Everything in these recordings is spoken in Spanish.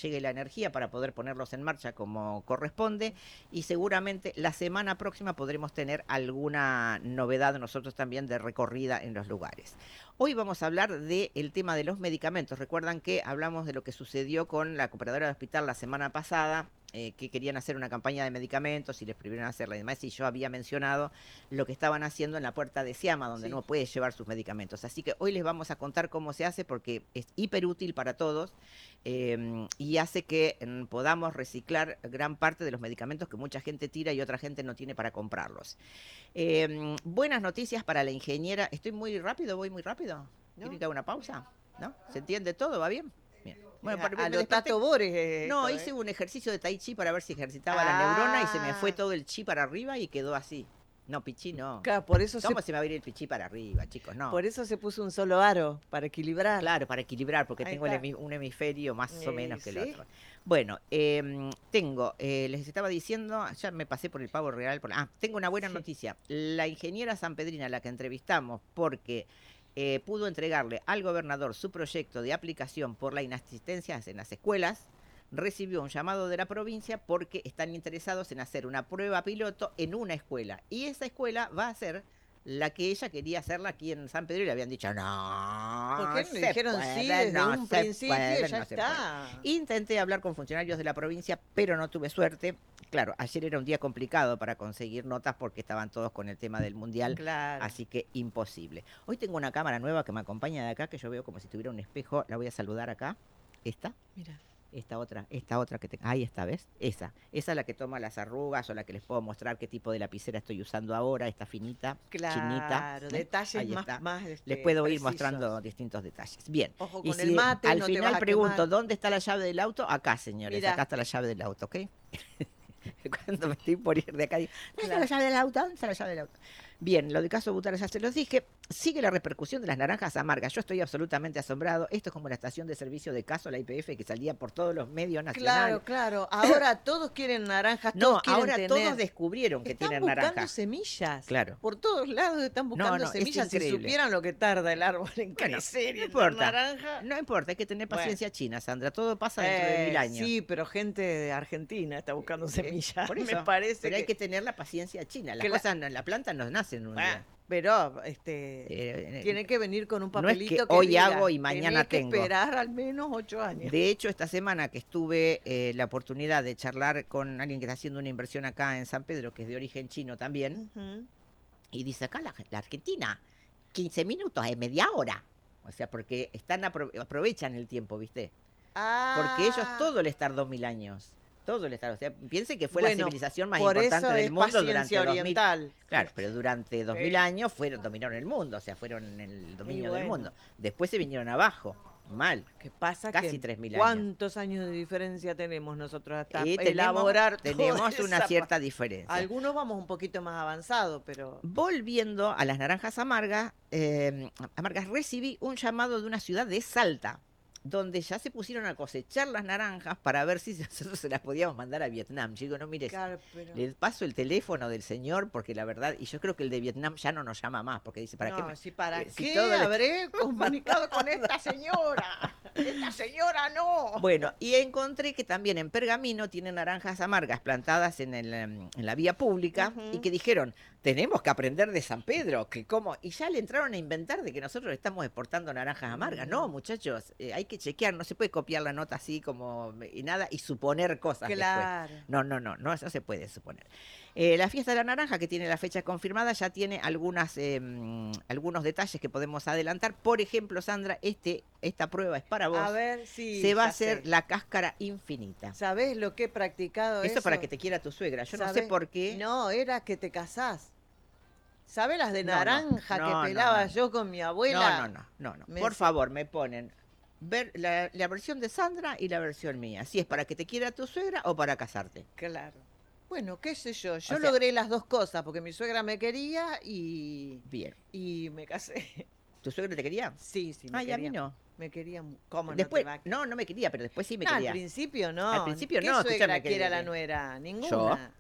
llegue la energía para poder ponerlos en marcha como corresponde, y seguramente la semana próxima podremos tener alguna novedad nosotros también de recorrida en los lugares. Hoy vamos a hablar del tema de los medicamentos. Recuerdan que hablamos de lo que sucedió con la cooperadora de hospital la semana pasada, que querían hacer una campaña de medicamentos y les prohibieron hacerla y demás, y yo había mencionado lo que estaban haciendo en la puerta de Siama, donde no puede llevar sus medicamentos. Así que hoy les vamos a contar cómo se hace, porque es hiper útil para todos, y hace que podamos reciclar gran parte de los medicamentos que mucha gente tira y otra gente no tiene para comprarlos. Buenas noticias para la ingeniera. ¿Estoy muy rápido? ¿Voy muy rápido? ¿Quieren que haga una pausa? ¿No? ¿Se entiende todo? ¿Va bien? Bien. Bueno, a lo Tato Bores. No, hice un ejercicio de tai chi para ver si ejercitaba la neurona y se me fue todo el chi para arriba y quedó así. No, pichí no. Claro, por eso ¿Cómo se me va a ir el pichí para arriba, chicos? No. Por eso se puso un solo aro, para equilibrar. Claro, para equilibrar, porque Ahí tengo está. un hemisferio más o menos que el ¿sí? otro. Bueno, les estaba diciendo, ya me pasé por el pavo real. Tengo una buena noticia. La ingeniera sanpedrina, la que entrevistamos, porque pudo entregarle al gobernador su proyecto de aplicación por la inasistencia en las escuelas, recibió un llamado de la provincia porque están interesados en hacer una prueba piloto en una escuela. Y esa escuela va a ser la que ella quería hacerla aquí en San Pedro, y le habían dicho, no, ¿Por qué no se le dijeron puede, sí desde no un se principio? puede, Ya no se puede. está. Intenté hablar con funcionarios de la provincia, pero no tuve suerte. Claro, ayer era un día complicado para conseguir notas porque estaban todos con el tema del mundial, Claro. así que imposible. Hoy tengo una cámara nueva que me acompaña de acá, que yo veo como si tuviera un espejo. La voy a saludar acá. ¿Esta? Mira. Esta otra que tengo. Ahí está, ¿ves? Esa es la que toma las arrugas, o la que les puedo mostrar qué tipo de lapicera estoy usando ahora, esta finita, chinita. Claro, detalles Ahí está. más Les puedo ir precisos. mostrando distintos detalles. Bien. Ojo Y con si el mate, al no te final vas a pregunto, quemar. ¿dónde está la llave del auto? Acá, señores, Mirá. acá está la llave del auto, ¿ok? Cuando me estoy por ir de acá, digo, ¿dónde está Claro. la llave del auto? ¿Dónde está la llave del auto? Bien, lo de Caso Butara ya se los dije. Sigue la repercusión de las naranjas amargas. Yo estoy absolutamente asombrado. Esto es como la estación de servicio de Caso, la IPF, que salía por todos los medios nacionales. Claro. Ahora todos quieren naranjas, No, todos quieren ahora tener. todos descubrieron que Están tienen buscando naranja. semillas. Claro. Por todos lados están buscando No, es semillas. Si increíble. supieran lo que tarda el árbol en Bueno, crecer y no en dar importa. naranja. No importa, hay que tener Bueno. paciencia china, Sandra. Todo pasa dentro de 1000 años. Sí, pero gente de Argentina está buscando semillas. Por eso, Me parece pero hay que tener la paciencia china. Las que la- cosas, la planta no nace en un día. Pero tiene que venir con un papelito no es que hoy diga, hago y mañana tenés que tengo. esperar al menos 8 años. De hecho, esta semana que tuve la oportunidad de charlar con alguien que está haciendo una inversión acá en San Pedro, que es de origen chino también, Ujú. y dice, acá la Argentina, 15 minutos, es media hora. O sea, porque aprovechan el tiempo, ¿viste? Porque ellos todo les tardó 1000 años. Todo les tardó. O sea, piensen que fue la civilización más por importante eso del es mundo durante paciencia 2000. oriental. Claro, pero durante 2000 años dominaron el mundo, o sea, fueron el dominio del mundo. Después se vinieron abajo, mal. ¿Qué pasa? Casi que 3000 años. ¿Cuántos años de diferencia tenemos nosotros hasta Y elaborar tenemos toda una esa cierta diferencia. Algunos vamos un poquito más avanzados, pero Volviendo a las naranjas amargas, recibí un llamado de una ciudad de Salta, donde ya se pusieron a cosechar las naranjas para ver si nosotros se las podíamos mandar a Vietnam. Yo digo, no, mire, claro, pero le paso el teléfono del señor, porque la verdad, y yo creo que el de Vietnam ya no nos llama más, porque dice, ¿para qué? ¿para si qué todo le- habré comunicado con esta señora? Esta señora no. Bueno, y encontré que también en Pergamino tienen naranjas amargas plantadas en la vía pública, Ujú. y que dijeron, tenemos que aprender de San Pedro, que cómo, y ya le entraron a inventar de que nosotros estamos exportando naranjas amargas. No, muchachos, hay que chequear, no se puede copiar la nota así como y nada y suponer cosas Claro. después. No, eso se puede suponer. La fiesta de la naranja, que tiene la fecha confirmada, ya tiene algunos detalles que podemos adelantar. Por ejemplo, Sandra, esta prueba es para vos. A ver si Se va a ya hacer sé. la cáscara infinita. ¿Sabés lo que he practicado Eso eso? para que te quiera tu suegra. Yo no sé ¿Sabés? por qué. No, era que te casás. ¿Sabés las de No, no, naranja no, que no, pelaba no. yo con mi abuela? No. Me Por dice- favor, me ponen ver la versión de Sandra y la versión mía. Si es para que te quiera tu suegra o para casarte. Claro. Bueno, qué sé yo. Yo sea- logré las dos cosas, porque mi suegra me quería Bien. y me casé. ¿Tu suegra te quería? Sí, me Ay, a quería. mí no. Me quería. ¿Cómo Después, no te va a no me quería, pero después sí me No, al quería. principio no. Al principio ¿Qué no, suegra escúchame, quiere a la que- nuera? Ninguna.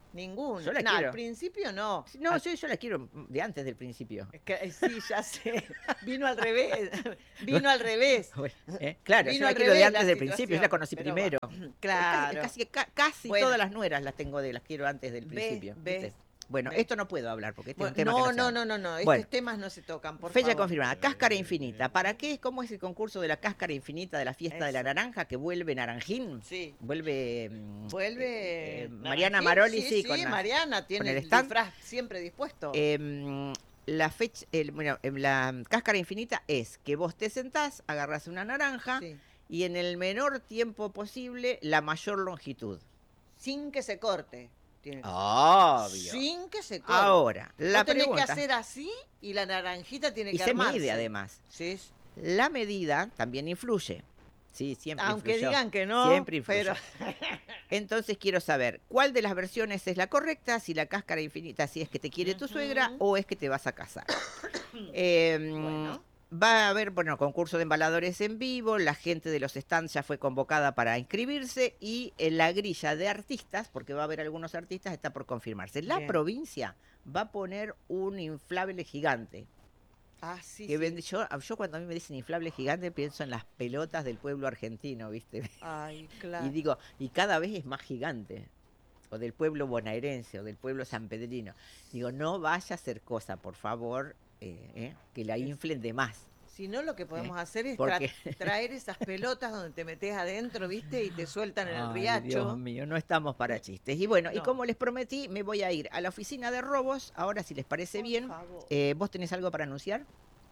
Ninguno. Yo la No, quiero. al principio no. No, yo la quiero de antes del principio. Es que, sí, ya sé. Vino al revés. Vino al revés. Bueno, claro, yo Vino la al quiero de revés antes la del principio, yo la situación, conocí pero primero. bueno, claro. Casi Bueno. todas las nueras las tengo las quiero antes del Ves, principio. ves, ¿viste? Bueno, ves. esto no puedo hablar porque este es Bueno, un tema que no se habla. no. Bueno, Estos temas no se tocan, por fecha favor. confirmada, Cáscara Infinita. ¿Para qué? ¿Cómo es el concurso de la Cáscara Infinita de la fiesta de la Eso. naranja que vuelve Naranjín? Sí. Vuelve Mariana Naranjín, Maroli, sí, con Mariana tiene el el stand. disfraz siempre dispuesto. La fecha, la Cáscara Infinita es que vos te sentás, agarrás una naranja Sí. y en el menor tiempo posible la mayor longitud. Sin que se corte. Tiene que ser. Obvio. Sin que se corte. Ahora, la Vos tenés pregunta. que hacer así y la naranjita tiene Y que se armarse. mide además. Sí. La medida también influye. Sí, siempre Aunque influyó. digan que no, Siempre influyó. pero Entonces quiero saber cuál de las versiones es la correcta, si la Cáscara Infinita, si es que te quiere tu suegra o es que te vas a casar. Bueno. Va a haber, concurso de embaladores en vivo, la gente de los stands ya fue convocada para inscribirse y en la grilla de artistas, porque va a haber algunos artistas, está por confirmarse. La Bien. provincia va a poner un inflable gigante. Sí, Que sí. yo cuando a mí me dicen inflable gigante pienso en las pelotas del pueblo argentino, ¿viste? Ay, claro. Y digo, y cada vez es más gigante. O del pueblo bonaerense, o del pueblo sanpedrino. Digo, no vaya a hacer cosa, por favor, que la inflen de más. Si no, lo que podemos hacer es Porque- traer esas pelotas donde te metes adentro, ¿viste? Y te sueltan en el Ay, riacho. Dios mío, no estamos para chistes. Y bueno, y No. como les prometí, me voy a ir a la oficina de robos. Ahora, si les parece Por bien, favor. ¿vos tenés algo para anunciar?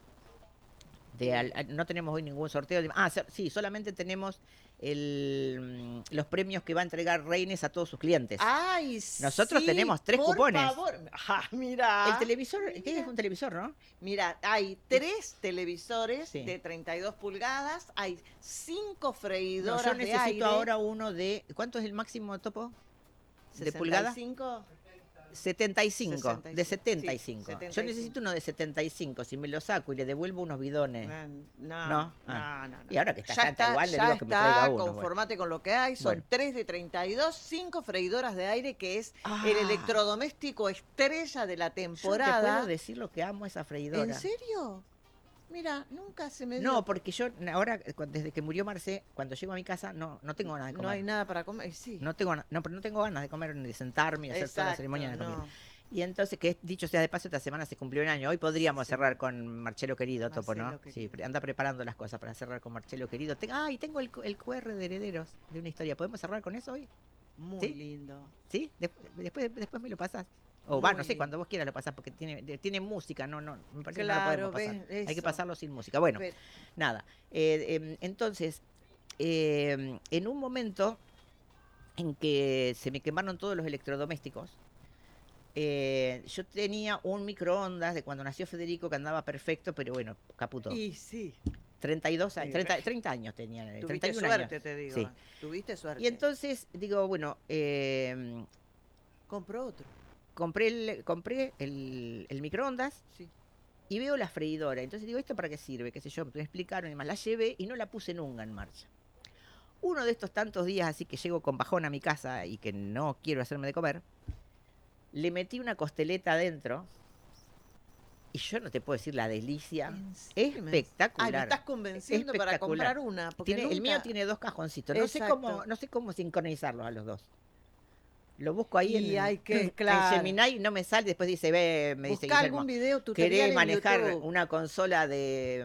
No tenemos hoy ningún sorteo. Sí, solamente tenemos los premios que va a entregar Reines a todos sus clientes. Ay, Nosotros sí, tenemos 3 por cupones. favor. Mira. El televisor, ¿qué Mira. es un televisor, no? Mira, hay 3 televisores Sí. de 32 pulgadas, hay 5 No, freidoras yo de necesito aire. ahora uno de. ¿Cuánto es el máximo topo? ¿De pulgada? 65. 75, de 75. Sí, Yo 75. necesito uno de 75. Si me lo saco y le devuelvo unos bidones. No. Y ahora que está ya Santa igual, le ya digo que me traiga está, uno. conformate con lo que hay. Son Bueno. 3 de 32, 5 freidoras de aire, que es Ah. el electrodoméstico estrella de la Yo te temporada. puedo decir lo que amo esa freidora. ¿En serio? Mira, nunca se me dio. No, porque yo ahora, desde que murió Marcé, cuando llego a mi casa, no tengo ganas de comer. No hay nada para comer. Sí. Pero no tengo ganas de comer ni de sentarme y hacer toda la Exacto, ceremonia de comida. no. Y entonces, que dicho sea de paso, esta semana se cumplió un año. Hoy podríamos cerrar con Marcelo Querido, Topo, ¿no? Marcelo Querido. Sí, anda preparando las cosas para cerrar con Marcelo Querido. Y tengo el QR de Herederos de una historia. ¿Podemos cerrar con eso hoy? Muy ¿Sí? lindo. ¿Sí? Después me lo pasás. O Muy no sé, lindo. cuando vos quieras lo pasás, porque tiene música, no, me parece Claro, que no lo podemos pasar. ves, Hay que eso. pasarlo sin música. Bueno, Pero- nada. Entonces, en un momento en que se me quemaron todos los electrodomésticos, yo tenía un microondas de cuando nació Federico que andaba perfecto, pero bueno, caputó. Y sí, 32 años, Sí, 30 años tenía, tuviste 31 suerte, años. te digo. Sí. Tuviste suerte. Y entonces digo, bueno, Compró otro. compré el microondas Sí. y veo la freidora. Entonces digo, ¿esto para qué sirve? Qué sé yo, me explicaron y más. La llevé y no la puse nunca en marcha. Uno de estos tantos días así que llego con bajón a mi casa y que no quiero hacerme de comer, le metí una costeleta adentro y yo no te puedo decir la delicia. ¿En serio me- Espectacular. Ay, me estás convenciendo para Espectacular. comprar una. Porque El mío nunca- tiene 2 cajoncitos. Exacto. No sé cómo sincronizarlos a los dos. Lo busco ahí Y hay que, en claro. Gemini y no me sale. Después dice, me dice Buscá Guillermo, algún video tutorial querés en manejar YouTube. una consola de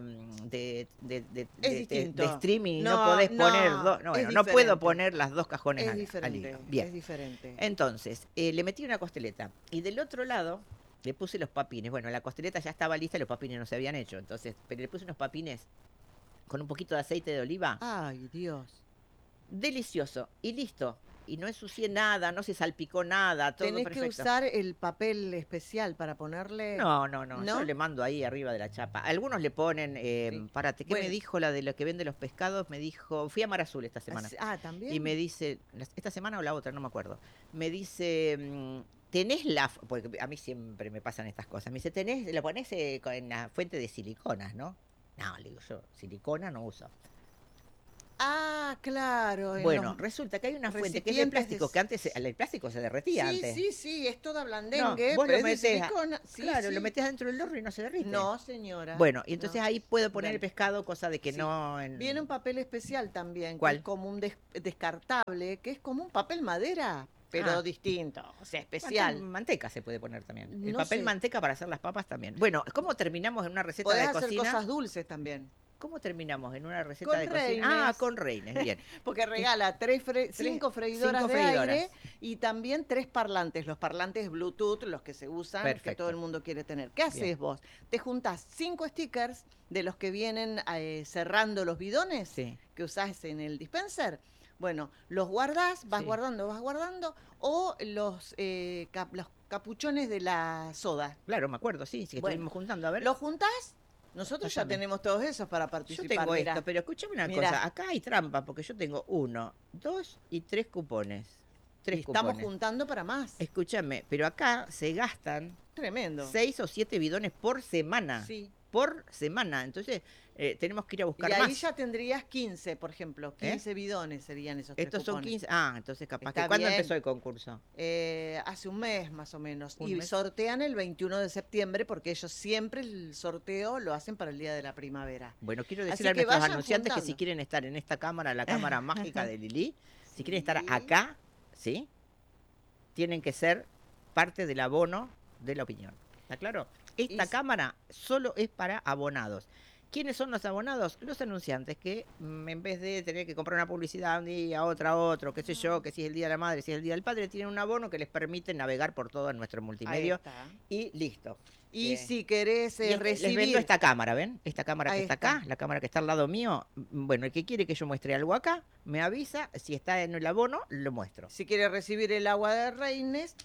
distinto. streaming y no, No, podés no, poner dos. No, es bueno, no puedo diferente. poner las 2 cajones Es al diferente. hilo. Bien. Es diferente. Entonces, le metí una costeleta y del otro lado le puse los papines. Bueno, la costeleta ya estaba lista y los papines no se habían hecho. Entonces, pero le puse unos papines con un poquito de aceite de oliva. Ay, Dios. Delicioso. Y listo. Y no ensucié nada, no se salpicó nada, todo Tenés perfecto. que usar el papel especial para ponerle. No. ¿No? Yo le mando ahí arriba de la chapa. Algunos le ponen, Sí. párate, ¿qué Bueno. me dijo la de lo que vende los pescados? Me dijo, fui a Mar Azul esta semana. También. Y me dice, esta semana o la otra, no me acuerdo. Me dice, tenés porque a mí siempre me pasan estas cosas. Me dice, lo ponés en la fuente de siliconas, ¿no? No, le digo yo, silicona no uso. Ah, claro. En Bueno, los resulta que hay una fuente que es de recipientes plástico, que antes el plástico se derretía Sí, antes. sí, sí, es toda No, blandengue, vos pero lo es de metés, silicona. Sí, claro, lo sí. metés dentro del horno y no se derrite. No, señora. Bueno, y entonces No. ahí puedo poner el Bueno, pescado, cosa de que sí. no... Viene un papel especial también, que es ¿Cuál? como un descartable, que es como un papel madera, pero Ah, distinto, o sea, especial. manteca se puede poner también. El No papel sé, manteca para hacer las papas también. Bueno, ¿cómo terminamos en una receta podés de hacer cocina? cosas dulces también. ¿Cómo terminamos en una receta Con de cocina? Ah, reines, con reines, bien. porque Eh, regala tres, 5 freidoras cinco de aire freidoras. y también 3 parlantes, los parlantes Bluetooth, los que se usan, que todo Perfecto. el mundo quiere tener. ¿Qué Bien. haces vos? Te juntás 5 stickers de los que vienen cerrando los bidones Sí. que usás en el dispenser. Bueno, los guardás, Sí. vas guardando, o los capuchones de la soda. Claro, me acuerdo, sí, sí que Bueno, estuvimos juntando. A ver, los juntás, nosotros ya pásame. tenemos todos esos para Yo participar. tengo Mirá, esto, pero escúchame una mirá. cosa. Acá hay trampa, porque yo tengo 1, 2 y 3 cupones. Y Tres estamos cupones. juntando para más. Escúchame, pero acá se gastan Tremendo. 6 o 7 bidones por semana. Sí. Por semana. Entonces, tenemos que ir a buscar Y ahí más. ya tendrías 15, por ejemplo. 15 bidones serían esos 3 Estos son cupones. 15. Ah, entonces capaz Está que. ¿Cuándo bien. empezó el concurso? Hace un mes más o menos. ¿Un Y mes? sortean el 21 de septiembre porque ellos siempre el sorteo lo hacen para el día de la primavera. Bueno, quiero Así decirle a que nuestros vayan anunciantes que si juntando. quieren estar en esta cámara, la cámara mágica de Lili, si quieren estar Sí. acá, ¿sí? Tienen que ser parte del abono de la opinión. ¿Está claro? Esta Y- cámara solo es para abonados. ¿Quiénes son los abonados? Los anunciantes que en vez de tener que comprar una publicidad un día, otra, otro, qué sé yo, que si es el Día de la Madre, si es el Día del Padre, tienen un abono que les permite navegar por todo nuestro Ahí multimedio está. y listo. Y Eh, si querés y les recibir... vendo esta cámara, ¿ven? Esta cámara que Ahí está está. acá, la cámara que está al lado mío. Bueno, el que quiere que yo muestre algo acá, me avisa. Si está en el abono, lo muestro. Si quiere recibir el agua de Reines,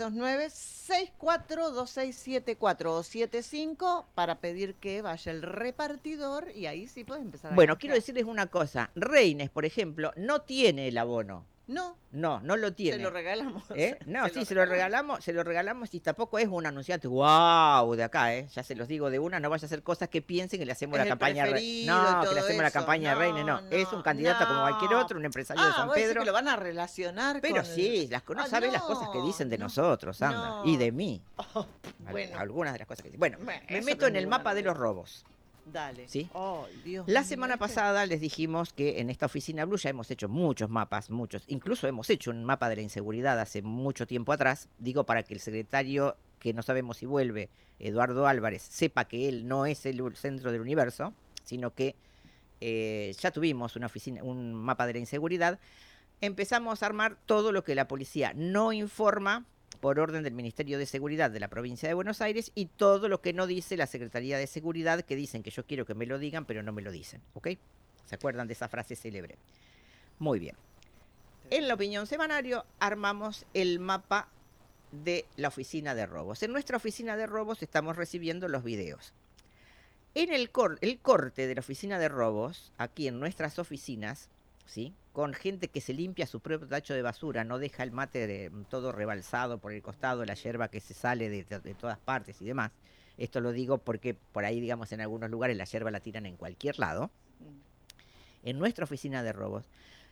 3329-642674 o 75 para pedir que vaya el repartidor y ahí sí puedes empezar a Bueno, quiero canjear. decirles una cosa. Reines, por ejemplo, no tiene el abono. No, No lo tiene. se lo regalamos. No, sí, se lo regalamos y tampoco es un anunciante wow de acá, ya se los digo de una, no vaya a hacer cosas que piensen que le hacemos Es la el campaña preferido y No, que todo le hacemos la eso. campaña de Reines, no, es un candidato como cualquier otro, un empresario de San vos decís Pedro. que lo van a relacionar Pero con sí, no sabes las cosas que dicen de nosotros, anda, y de mí. Bueno, Algunas de las cosas que dicen. Bueno, Bueno, me eso meto no en es el muy mapa buena de los noticia. robos. dale. ¿Sí? Ay, Dios La mío, semana pasada les dijimos que en esta oficina Blue ya hemos hecho muchos mapas, muchos. Incluso hemos hecho un mapa de la inseguridad hace mucho tiempo atrás. Digo para que el secretario, que no sabemos si vuelve, Eduardo Álvarez, sepa que él no es el centro del universo, sino que ya tuvimos un mapa de la inseguridad. Empezamos a armar todo lo que la policía no informa por orden del Ministerio de Seguridad de la provincia de Buenos Aires y todo lo que no dice la Secretaría de Seguridad, que dicen que yo quiero que me lo digan, pero no me lo dicen, ¿ok? ¿Se acuerdan de esa frase célebre? Muy bien. En la opinión semanario armamos el mapa de la oficina de robos. En nuestra oficina de robos estamos recibiendo los videos. En el corte de la oficina de robos, aquí en nuestras oficinas, ¿sí? Con gente que se limpia su propio tacho de basura, no deja el mate todo rebalsado por el costado, la yerba que se sale de todas partes y demás. Esto lo digo porque por ahí, digamos, en algunos lugares la yerba la tiran en cualquier lado. En nuestra oficina de robos,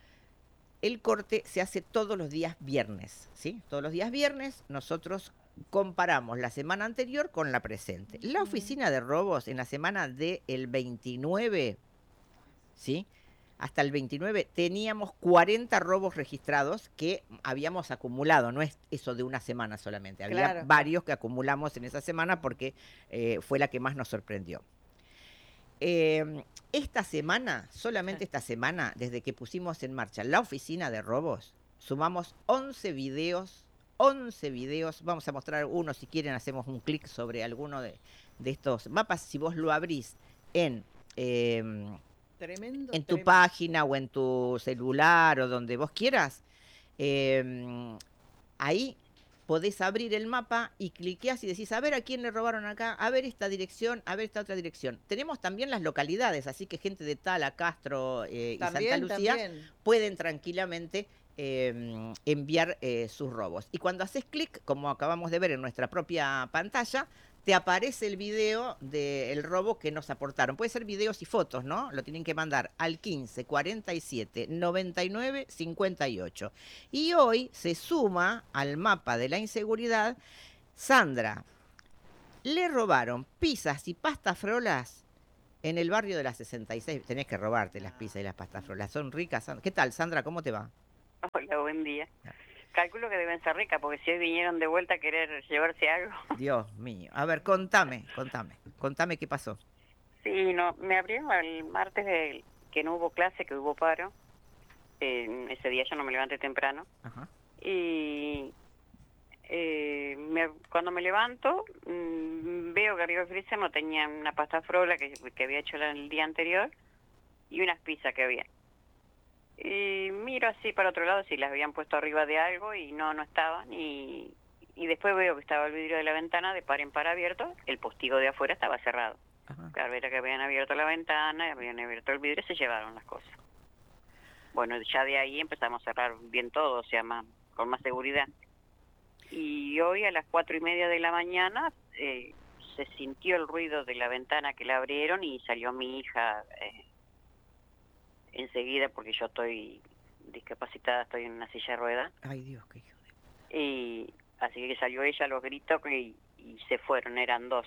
el corte se hace todos los días viernes, ¿sí? Todos los días viernes nosotros comparamos la semana anterior con la presente. La oficina de robos en la semana del 29, ¿sí? Hasta el 29 teníamos 40 robos registrados que habíamos acumulado, no es eso de una semana solamente, había varios que acumulamos en esa semana porque fue la que más nos sorprendió. Esta semana, solamente esta semana, desde que pusimos en marcha la oficina de robos, sumamos 11 videos, vamos a mostrar uno si quieren, hacemos un clic sobre alguno de estos mapas, si vos lo abrís en tu página o en tu celular o donde vos quieras, ahí podés abrir el mapa y cliqueás y decís, a ver a quién le robaron acá, a ver esta dirección, a ver esta otra dirección. Tenemos también las localidades, así que gente de Tala, Castro y Santa Lucía pueden tranquilamente enviar sus robos. Y cuando haces clic, como acabamos de ver en nuestra propia pantalla, te aparece el video del robo que nos aportaron. Puede ser videos y fotos, ¿no? Lo tienen que mandar al 15 47 99 58. Y hoy se suma al mapa de la inseguridad Sandra. Le robaron pizzas y pastas frolas en el barrio de la 66. Tenés que robarte las pizzas y las pastas frolas. Son ricas. ¿Qué tal, Sandra? ¿Cómo te va? Hola, buen día. Calculo que deben ser ricas, porque si hoy vinieron de vuelta a querer llevarse algo. Dios mío. A ver, contame qué pasó. Sí, no, me abrieron el martes que no hubo clase, que hubo paro. Ese día yo no me levanté temprano. Ajá. Y cuando me levanto, veo que arriba del freezer no tenía una pasta frola que había hecho el día anterior y unas pizzas que había. Y miro así para otro lado si las habían puesto arriba de algo y no estaban. Y después veo que estaba el vidrio de la ventana de par en par abierto, el postigo de afuera estaba cerrado. Ajá. Claro, era que habían abierto la ventana, habían abierto el vidrio y se llevaron las cosas. Bueno, ya de ahí empezamos a cerrar bien todo, o sea, con más seguridad. Y hoy a las 4:30 de la mañana se sintió el ruido de la ventana que la abrieron y salió mi hija enseguida, porque yo estoy discapacitada, estoy en una silla de ruedas. Ay, Dios, qué hijo de... Y así que salió ella a los gritos y se fueron, eran dos.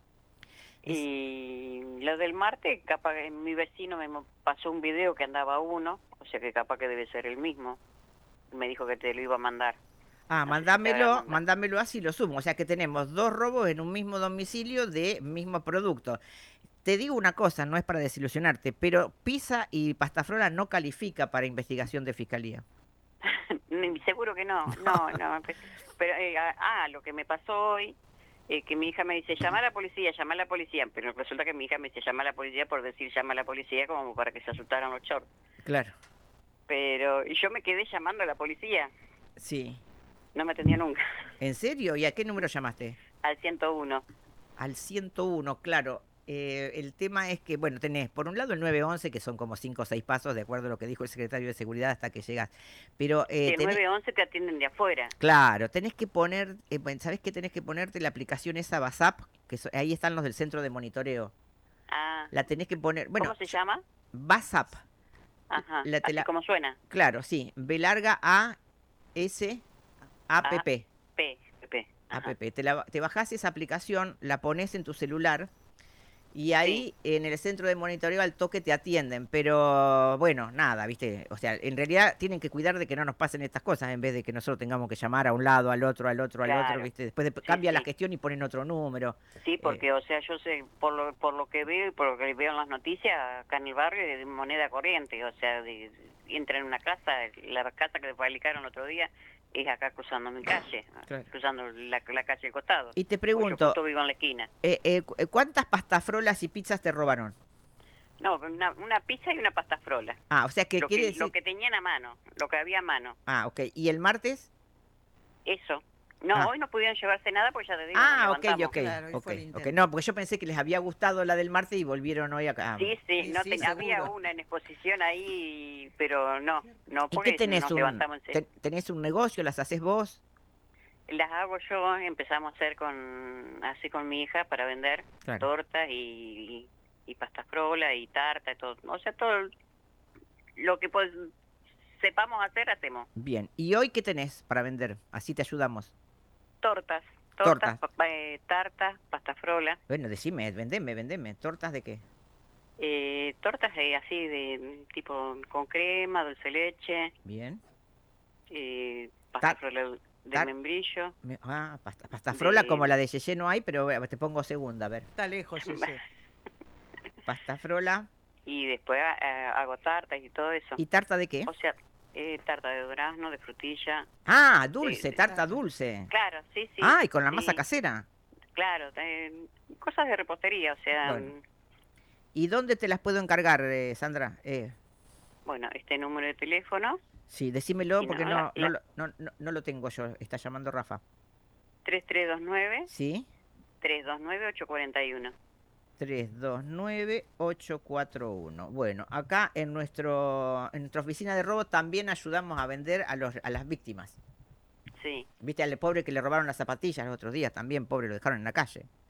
Y lo del martes, capaz que mi vecino me pasó un video que andaba uno, o sea que capaz que debe ser el mismo. Me dijo que te lo iba a mandar. Ah, No sé si te habrá mandado. mandámelo así, lo sumo. O sea que tenemos dos robos en un mismo domicilio de mismo producto. Te digo una cosa, no es para desilusionarte, pero pizza y pasta frola no califica para investigación de fiscalía. Seguro que no. Pero lo que me pasó hoy, que mi hija me dice, llama a la policía, pero resulta que mi hija me dice, llama a la policía por decir llama a la policía, como para que se asustaran los chorros. Claro, Pero y yo me quedé llamando a la policía, sí. no me atendió nunca. ¿En serio? ¿Y a qué número llamaste? Al 101. Al 101, claro. El tema es que, bueno, tenés por un lado el 911, que son como 5 o 6 pasos, de acuerdo a lo que dijo el secretario de Seguridad, hasta que llegas. Pero El 911 te atienden de afuera. claro, tenés que poner, ¿sabés qué? Tenés que ponerte la aplicación esa WhatsApp, ahí están los del centro de monitoreo. Ah, La tenés que poner, bueno, ¿cómo se llama? WhatsApp. Ajá, La, así como suena. claro, sí, B larga A S A P P. P. Ajá. App. Te bajás esa aplicación, la pones en tu celular y ahí en el centro de monitoreo al toque te atienden. Pero bueno, nada, ¿viste? O sea, en realidad tienen que cuidar de que no nos pasen estas cosas en vez de que nosotros tengamos que llamar a un lado, al otro, Claro. ¿viste? Después Sí, cambia la sí. gestión y ponen otro número. Sí, porque, o sea, yo sé, por lo que veo y por lo que veo en las noticias, acá en el barrio es de moneda corriente, o sea, entra en una casa, la casa que fabricaron el otro día es acá cruzando mi calle, Claro. cruzando la calle al costado. Y te Pues yo pregunto, justo vivo en la esquina. ¿cuántas pastafrolas y pizzas te robaron? No, una pizza y una pasta frola. Ah, o sea, que quiere decir... Lo que tenían a mano, lo que había a mano, Ah, ok. ¿Y el martes? eso. No, Ah. hoy no pudieron llevarse nada porque ya te digo, Ah, nos ok, levantamos. ok, Claro, hoy ok, fue el ok. intento. No, porque yo pensé que les había gustado la del martes y volvieron hoy acá. Sí, Sí, no sí, había seguro. una en exposición ahí, pero no ¿Y qué porque tenés? nos levantamos en serio. ¿Tenés un negocio? ¿Las haces vos? Las hago yo, empezamos a hacer así con mi hija para vender Claro. tortas y pastas frola y tarta y todo. O sea, todo lo que sepamos hacer, hacemos. Bien. ¿Y hoy qué tenés para vender? Así te ayudamos. Tortas, Tortas. tartas, pastas frola, Bueno, decime, vendeme. ¿Tortas de qué? tortas así de tipo con crema, dulce de leche, Bien. pastas Tar- frola de tar- membrillo. Pasta frola como la de Yeye no hay, pero te pongo segunda, a ver. Está lejos, Yeye. Pasta frola. Y después hago tartas y todo eso. ¿Y tarta de qué? O sea, tarta de durazno, de frutilla. Ah, dulce, tarta tarta. dulce. Claro, sí. Ah, y con la sí, masa casera. Claro, cosas de repostería, o sea, Bueno. ¿Y dónde te las puedo encargar, Sandra? bueno, este número de teléfono, Sí, decímelo Y porque no, no lo tengo yo. Está llamando Rafa. 3329 ¿Sí? 329 841. 329-841. Bueno, acá en nuestra oficina de robo también ayudamos a vender a las víctimas. Sí, Viste al pobre que le robaron las zapatillas los otros días, también pobre, lo dejaron en la calle.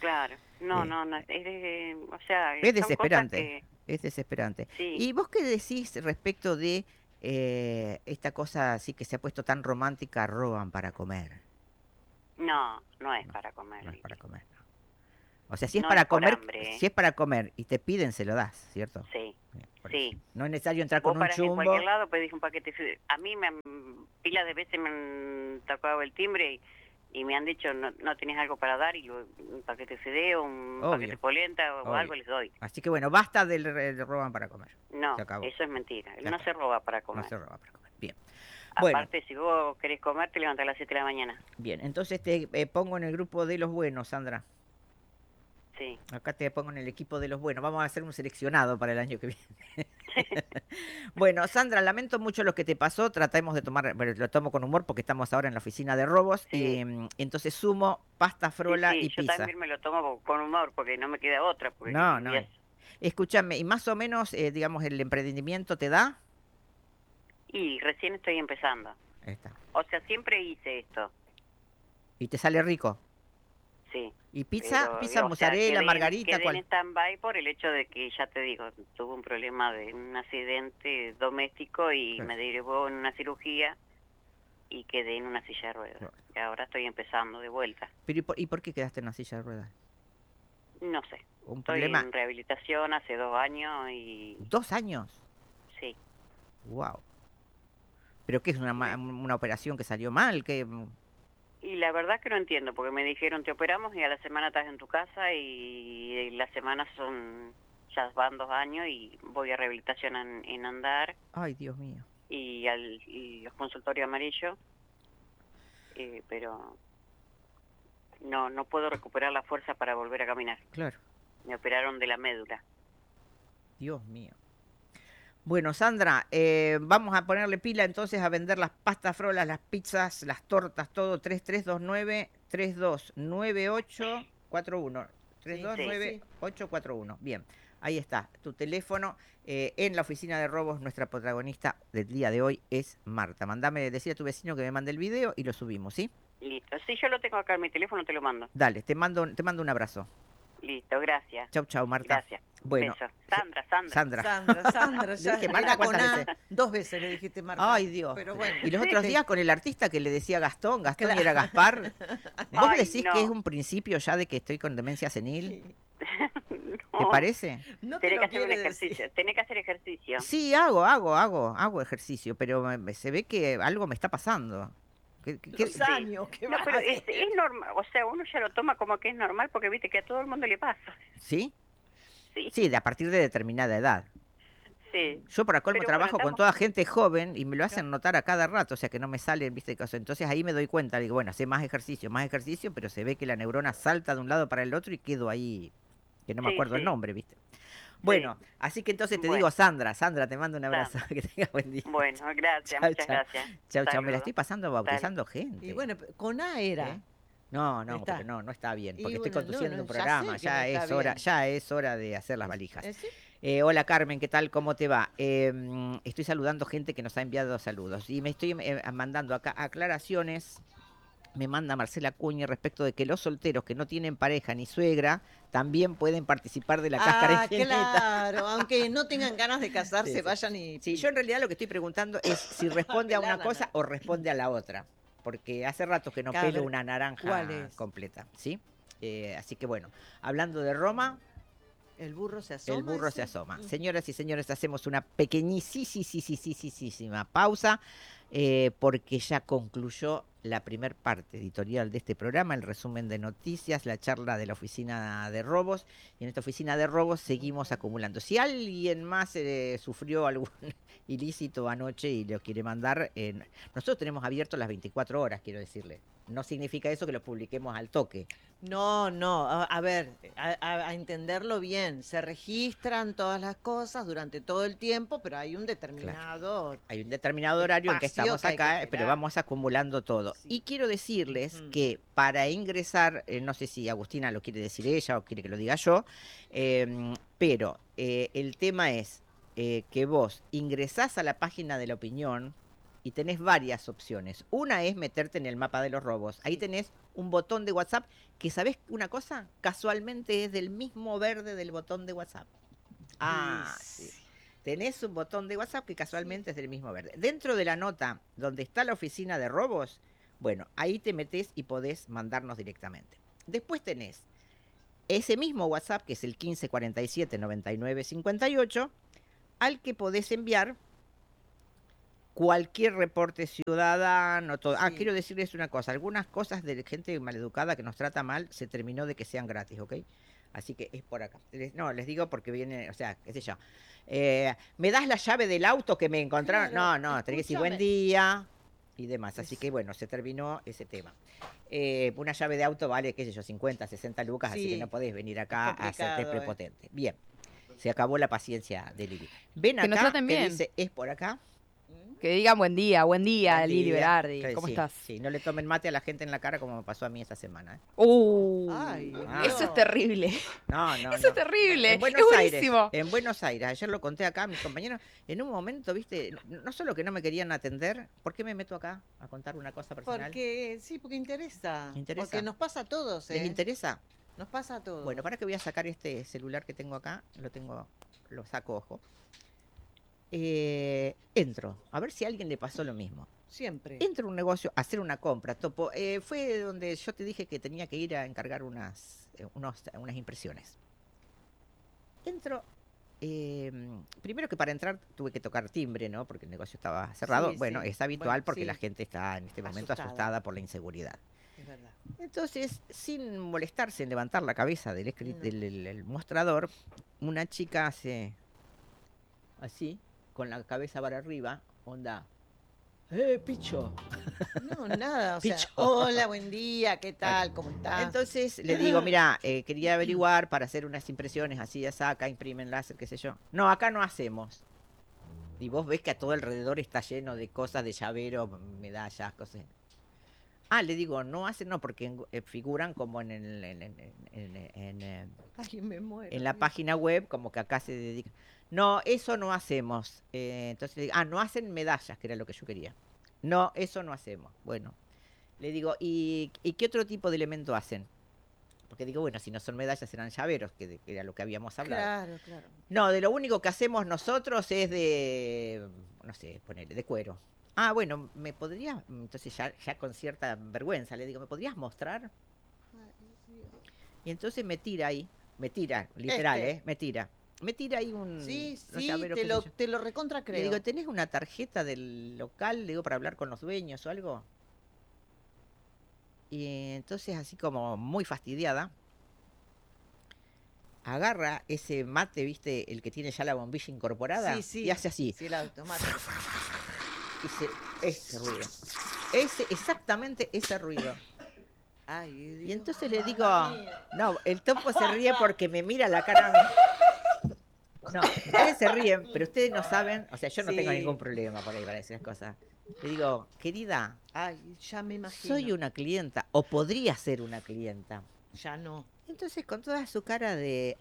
Claro. No, Eh, no, no. O sea, Es son cosas desesperante, que... es desesperante. Sí. ¿Y vos qué decís respecto de esta cosa así que se ha puesto tan romántica, roban para comer? No, no es No, para comer, no es para Lili. comer. No. O sea, si es No es para por comer, hambre, ¿eh? si es para comer y te piden, se lo das, ¿cierto? Sí, Bien, por eso. sí. No es necesario entrar Vos con un paras en cualquier chumbo. lado, pedís un paquete de fideo. A mí pilas de veces me han tocado el timbre y me han dicho, no, no tenés algo para dar, y un paquete de fideo, un paquete Obvio, de polenta o obvio. algo les doy. Así que bueno, basta del roban para comer. Se No, acabó. eso es mentira. Ya No está. se roba para No comer. se roba para comer. Bien. Bueno, Aparte, si vos querés comer, te levantás a las 7 de la mañana. bien. Entonces te pongo en el grupo de los buenos, Sandra. Sí. Acá te pongo en el equipo de los buenos. Vamos a hacer un seleccionado para el año que viene. Bueno, Sandra, lamento mucho lo que te pasó. Tratemos de tomar, bueno, lo tomo con humor porque estamos ahora en la oficina de robos. Sí. Y entonces sumo pasta Sí, frola y sí, yo pizza. también me lo tomo con humor porque no me queda otra. Porque No, no. Escúchame, y más o menos, digamos, el emprendimiento te da. Y recién estoy empezando. Ahí está. O sea, siempre hice esto, Y te sale rico. sí. ¿Y pizza? Pero, ¿Pizza o sea, mozzarella, margarita? quedé en ¿Cuál? stand-by por el hecho de que, ya te digo, tuve un problema de un accidente doméstico y Claro. me derivó en una cirugía y quedé en una silla de ruedas. Claro. Y ahora estoy empezando de vuelta. Pero ¿y por qué quedaste en la silla de ruedas? No sé, ¿Un estoy problema? en rehabilitación hace 2 años y 2 años. sí. Wow. ¿Pero qué es una operación que salió mal? ¿Qué? Y la verdad que no entiendo, porque me dijeron te operamos y a la semana estás en tu casa y las semanas ya van 2 años y voy a rehabilitación en Andar Ay, Dios mío. y los consultorios amarillos, pero no puedo recuperar la fuerza para volver a caminar. Claro. Me operaron de la médula. Dios mío. Bueno, Sandra, vamos a ponerle pila entonces a vender las pastas frolas, las pizzas, las tortas, todo. 3329-329841. Sí, 329841. Bien, ahí está, tu teléfono. En la oficina de robos, nuestra protagonista del día de hoy es Marta. Decir a tu vecino que me mande el video y lo subimos, ¿sí? Listo. Si yo lo tengo acá en mi teléfono, te lo mando. Dale, te mando un abrazo. Listo, gracias. Chau, chau, Marta. Gracias. Bueno, Beso. Sandra. Sandra. Sandra, ya. Le dije Marta, Era con ¿cuántas A. veces? 2 veces le dijiste Marta. Ay, Dios. Pero bueno. Y los otros días con el artista que le decía Gastón y Claro. era Gaspar. ¿Vos Ay, decís no. que es un principio ya de que estoy con demencia senil? ¿Te No. parece? No te Tenés lo que hacer un quiere ejercicio. decir. Tenés que hacer ejercicio. Sí, hago ejercicio, pero se ve que algo me está pasando. Los Sí. años que No, vas pero a hacer. es normal. O sea, uno ya lo toma como que es normal porque viste que a todo el mundo le pasa. ¿Sí? Sí. Sí, a partir de determinada edad. Sí. Yo para colmo Pero trabajo bueno, con toda gente joven y me lo hacen notar a cada rato, o sea que no me salen, viste, cosas. Entonces ahí me doy cuenta, digo, bueno, hace más ejercicio, pero se ve que la neurona salta de un lado para el otro y quedo ahí, que no me Sí, acuerdo el sí. nombre, viste. Bueno, así que entonces te digo, Bueno. Sandra, te mando un abrazo, Sandra. que tengas buen día. Bueno, gracias, Chau, muchas chau. gracias. Chau, me la Saludos. estoy pasando bautizando gente. Y bueno, con A era. ¿Eh? No, Está. pero no está bien, Y porque estoy bueno, conduciendo un ya programa, sé que no está bien. ya es hora de hacer las valijas. ¿Sí? Hola Carmen, ¿qué tal? ¿Cómo te va? Estoy saludando gente que nos ha enviado saludos y me estoy mandando acá aclaraciones. Me manda Marcela Cuña respecto de que los solteros que no tienen pareja ni suegra también pueden participar de la cáscara infinita. Claro, aunque no tengan ganas de casarse, Sí, sí. vayan y... Sí, yo en realidad lo que estoy preguntando es si responde a una Pelar la cosa o responde a la otra. Porque hace rato que no A ver, pelo una naranja ¿cuál es? completa, ¿sí? Así que bueno, hablando de Roma, El burro se asoma. el burro se ese. asoma. Señoras y señores, hacemos una pequeñísima pausa porque ya concluyó la primer parte editorial de este programa, el resumen de noticias, la charla de la oficina de robos. Y en esta oficina de robos seguimos acumulando. Si alguien más sufrió algún ilícito anoche y lo quiere mandar, nosotros tenemos abierto las 24 horas, quiero decirle. No significa eso que lo publiquemos al toque. No, a ver, a entenderlo bien. Se registran todas las cosas durante todo el tiempo, pero hay un determinado... Hay un determinado horario en que espacio estamos que hay que acá, esperar. pero vamos acumulando todo. Sí. Y quiero decirles Ujú. que para ingresar, no sé si Agustina lo quiere decir ella o quiere que lo diga yo, pero el tema es que vos ingresás a la página de la opinión y tenés varias opciones. Una es meterte en el mapa de los robos. Ahí tenés un botón de WhatsApp que, ¿sabés una cosa? Casualmente es del mismo verde del botón de WhatsApp. Ah, sí. Tenés un botón de WhatsApp que casualmente es del mismo verde. Dentro de la nota donde está la oficina de robos, bueno, ahí te metés y podés mandarnos directamente. Después tenés ese mismo WhatsApp, que es el 1547 99 58, al que podés enviar cualquier reporte ciudadano, todo. Ah, Sí. quiero decirles una cosa, algunas cosas de gente maleducada que nos trata mal, se terminó de que sean gratis, ¿ok? Así que es por acá. No, les digo porque viene, o sea, qué sé yo. ¿Me das la llave del auto que me encontraron? Claro, No, tenés que decir buen escúchame. día y demás. Así que bueno, se terminó ese tema. Una llave de auto vale, qué sé yo, 50, 60 lucas, así que Sí, no podés venir acá a hacerte complicado, prepotente. Bien, se acabó la paciencia de Lili. Ven Que nos acá, traten que bien. dice, es por acá. Que digan buen día, Buen Lili día. Berardi. ¿Cómo Sí, estás? sí, no le tomen mate a la gente en la cara como me pasó a mí esta semana. Ay, Ah. Eso es Dios. terrible. No, no, Eso es no. terrible. En Buenos Es Aires, buenísimo. en Buenos Aires, ayer lo conté acá a mis compañeros, en un momento, viste, no solo que no me querían atender, ¿por qué me meto acá a contar una cosa personal? Porque interesa. ¿Interesa? Porque nos pasa a todos, ¿Les interesa? Nos pasa a todos. Bueno, para que voy a sacar este celular que tengo acá, lo saco, ojo. Entro, a ver si a alguien le pasó lo mismo. Siempre. Entro a un negocio a hacer una compra, Topo. Fue donde yo te dije que tenía que ir a encargar unas impresiones. Entro, primero que para entrar tuve que tocar timbre, ¿no? Porque el negocio estaba cerrado. Sí, bueno, sí. es habitual Bueno, porque sí. la gente está en este momento asustada por la inseguridad. Es verdad. Entonces, sin molestarse en levantar la cabeza del No. el mostrador, una chica hace así, con la cabeza para arriba, onda, picho. No, nada. O sea, Picho. hola, buen día, ¿qué tal? ¿Cómo estás? Entonces le digo, mira, quería averiguar para hacer unas impresiones así, ya saca, imprimen láser, qué sé yo. No, acá no hacemos. Y vos ves que a todo alrededor está lleno de cosas, de llavero, medallas, cosas. Ah, le digo, no hacen, no, porque figuran como Ay, me muero. en la página web, como que acá se dedica. No, eso no hacemos. Entonces le digo, no hacen medallas, que era lo que yo quería. No, eso no hacemos. Bueno, le digo, ¿y qué otro tipo de elemento hacen? Porque digo, bueno, si no son medallas serán llaveros, que era lo que habíamos hablado. Claro, claro. No, de lo único que hacemos nosotros es de, no sé, ponerle, de cuero. Ah, bueno, ¿me podrías? Entonces ya con cierta vergüenza le digo, ¿me podrías mostrar? Y entonces me tira ahí, literal, me tira. Me tira ahí Sí, unos sí, llaveros, te qué sé lo, yo. te lo recontra creo. Le digo, ¿tenés una tarjeta del local? Le digo, para hablar con los dueños o algo. Y entonces, así como muy fastidiada, agarra ese mate, ¿viste? El que tiene ya la bombilla incorporada. Sí, sí. Y hace así. Sí, el automático. Ese ruido. Exactamente ese ruido. Ay, Dios. Y entonces le digo, no, el topo se ríe porque me mira la cara a mí. No, ustedes se ríen, pero ustedes no saben, o sea, yo no tengo Sí. ningún problema por ahí para decir las cosas. Le digo, querida, Ay, ya me imagino. soy una clienta, o podría ser una clienta. Ya no. Entonces, con toda su cara de,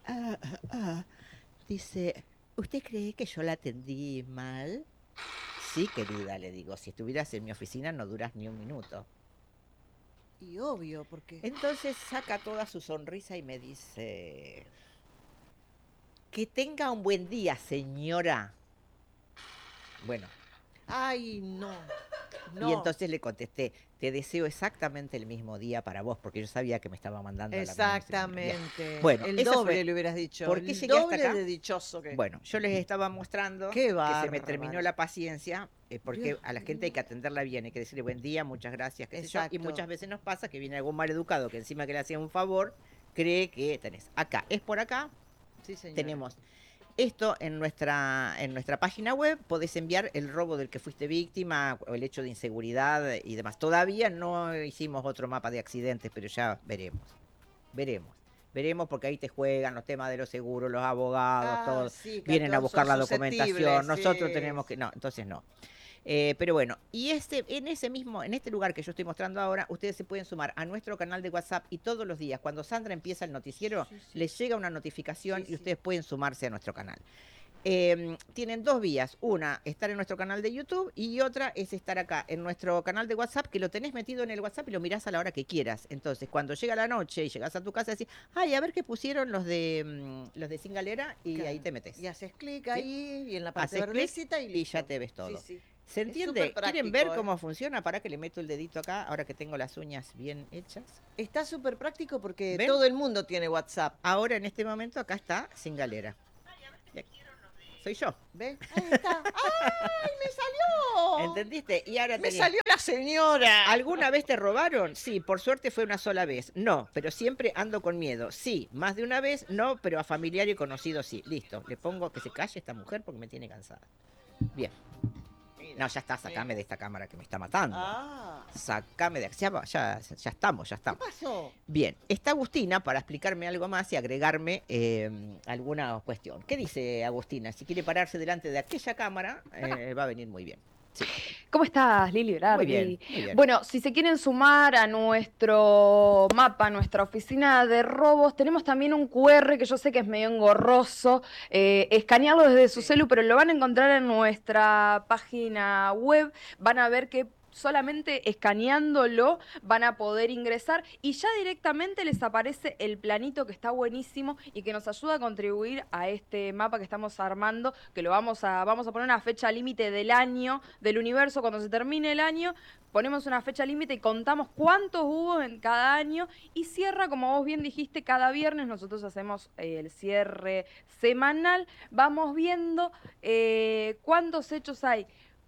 dice, ¿usted cree que yo la atendí mal? Sí, querida, le digo, si estuvieras en mi oficina no duras ni un minuto. Y obvio, porque... Entonces saca toda su sonrisa y me dice, que tenga un buen día, señora. Bueno, Ay, no. No. y entonces le contesté, te deseo exactamente el mismo día para vos, porque yo sabía que me estaba mandando a la misma señora. Bien. Exactamente. Bueno, el eso doble fue. le hubieras dicho. ¿Por qué el llegué hasta doble acá? de dichoso que... Bueno, yo les estaba mostrando Qué que se me bárbaro. terminó la paciencia, porque Dios a la gente hay que atenderla bien, hay que decirle buen día, muchas gracias, qué sé yo, y Exacto. muchas veces nos pasa que viene algún maleducado que encima que le hacía un favor, cree que tenés. Acá, es por acá, Sí, señora. tenemos esto en nuestra página web, podés enviar el robo del que fuiste víctima, o el hecho de inseguridad y demás. Todavía no hicimos otro mapa de accidentes, pero ya veremos. Veremos porque ahí te juegan los temas de los seguros, los abogados, todos sí, que vienen a todos buscar son la documentación, susceptibles, nosotros sí. tenemos que... No, entonces no. Pero bueno, y en este lugar que yo estoy mostrando ahora, ustedes se pueden sumar a nuestro canal de WhatsApp y todos los días, cuando Sandra empieza el noticiero, Sí, sí. les llega una notificación Sí, y sí. ustedes pueden sumarse a nuestro canal. tienen dos vías. Una, estar en nuestro canal de YouTube y otra es estar acá en nuestro canal de WhatsApp, que lo tenés metido en el WhatsApp y lo mirás a la hora que quieras. Entonces, cuando llega la noche y llegás a tu casa, decís, ay, a ver qué pusieron los de Sin Galera y Claro. ahí te metes. Y haces clic ¿Sí? ahí y en la parte Haces clic verdecita y y listo. ya te ves todo. Sí, sí. ¿Se Es entiende? súper ¿Quieren práctico, ver cómo funciona? Para que le meto el dedito acá, ahora que tengo las uñas bien hechas. Está súper práctico porque ¿Ven? todo el mundo tiene WhatsApp. Ahora, en este momento, acá está Sin Galera. Soy yo. ¿Ves? Ahí está. ¡Ay, me salió! ¿Entendiste? Y ahora ¡Me tenés- salió la señora! ¿Alguna vez te robaron? Sí, por suerte fue una sola vez. No, pero siempre ando con miedo. Sí, más de una vez, no, pero a familiar y conocido sí. Listo, le pongo que se calle esta mujer porque me tiene cansada. Bien. No, ya está, sacame de esta cámara que me está matando. Ah, Sacame de aquí. Ya estamos, ya ¿qué estamos. pasó? Bien, está Agustina para explicarme algo más y agregarme alguna cuestión. ¿Qué dice Agustina? Si quiere pararse delante de aquella cámara, va a venir muy bien. Sí, ¿Cómo estás, Lili Berardi? muy bien, muy bien. Bueno, si se quieren sumar a nuestro mapa, nuestra oficina de robos, tenemos también un QR que yo sé que es medio engorroso, escanearlo desde su celu, pero lo van a encontrar en nuestra página web. Van a ver que solamente escaneándolo van a poder ingresar y ya directamente les aparece el planito que está buenísimo y que nos ayuda a contribuir a este mapa que estamos armando, que lo vamos a poner una fecha límite del año, del universo, cuando se termine el año, ponemos una fecha límite y contamos cuántos hubo en cada año y cierra, como vos bien dijiste, cada viernes nosotros hacemos el cierre semanal, vamos viendo cuántos hechos hay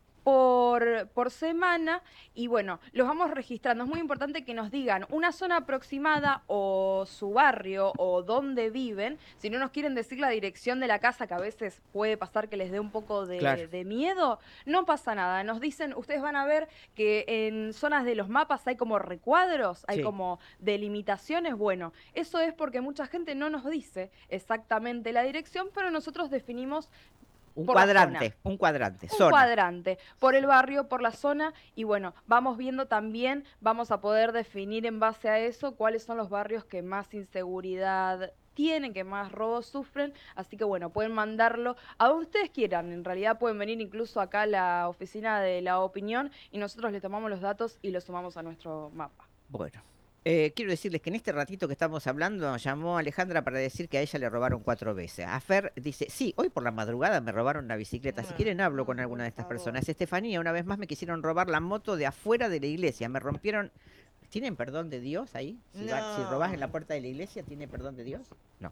por semana y bueno, los vamos registrando. Es muy importante que nos digan una zona aproximada o su barrio o dónde viven. Si no nos quieren decir la dirección de la casa, que a veces puede pasar que les dé un poco Claro. de miedo, no pasa nada. Nos dicen, ustedes van a ver que en zonas de los mapas hay como recuadros, hay Sí. como delimitaciones. Bueno, eso es porque mucha gente no nos dice exactamente la dirección, pero nosotros definimos Un por la cuadrante, zona. un cuadrante, Un zona. cuadrante, por el barrio, por la zona, y bueno, vamos viendo también, vamos a poder definir en base a eso cuáles son los barrios que más inseguridad tienen, que más robos sufren, así que bueno, pueden mandarlo a donde ustedes quieran, en realidad pueden venir incluso acá a la oficina de La Opinión y nosotros le tomamos los datos y los sumamos a nuestro mapa. Bueno, quiero decirles que en este ratito que estamos hablando, llamó Alejandra para decir que a ella le robaron 4 veces. A Fer dice, sí, hoy por la madrugada me robaron la bicicleta. Si quieren hablo con alguna de estas personas. Estefanía, una vez más me quisieron robar la moto de afuera de la iglesia. Me rompieron... ¿Tienen perdón de Dios ahí? Si robás en la puerta de la iglesia, ¿tiene perdón de Dios? No.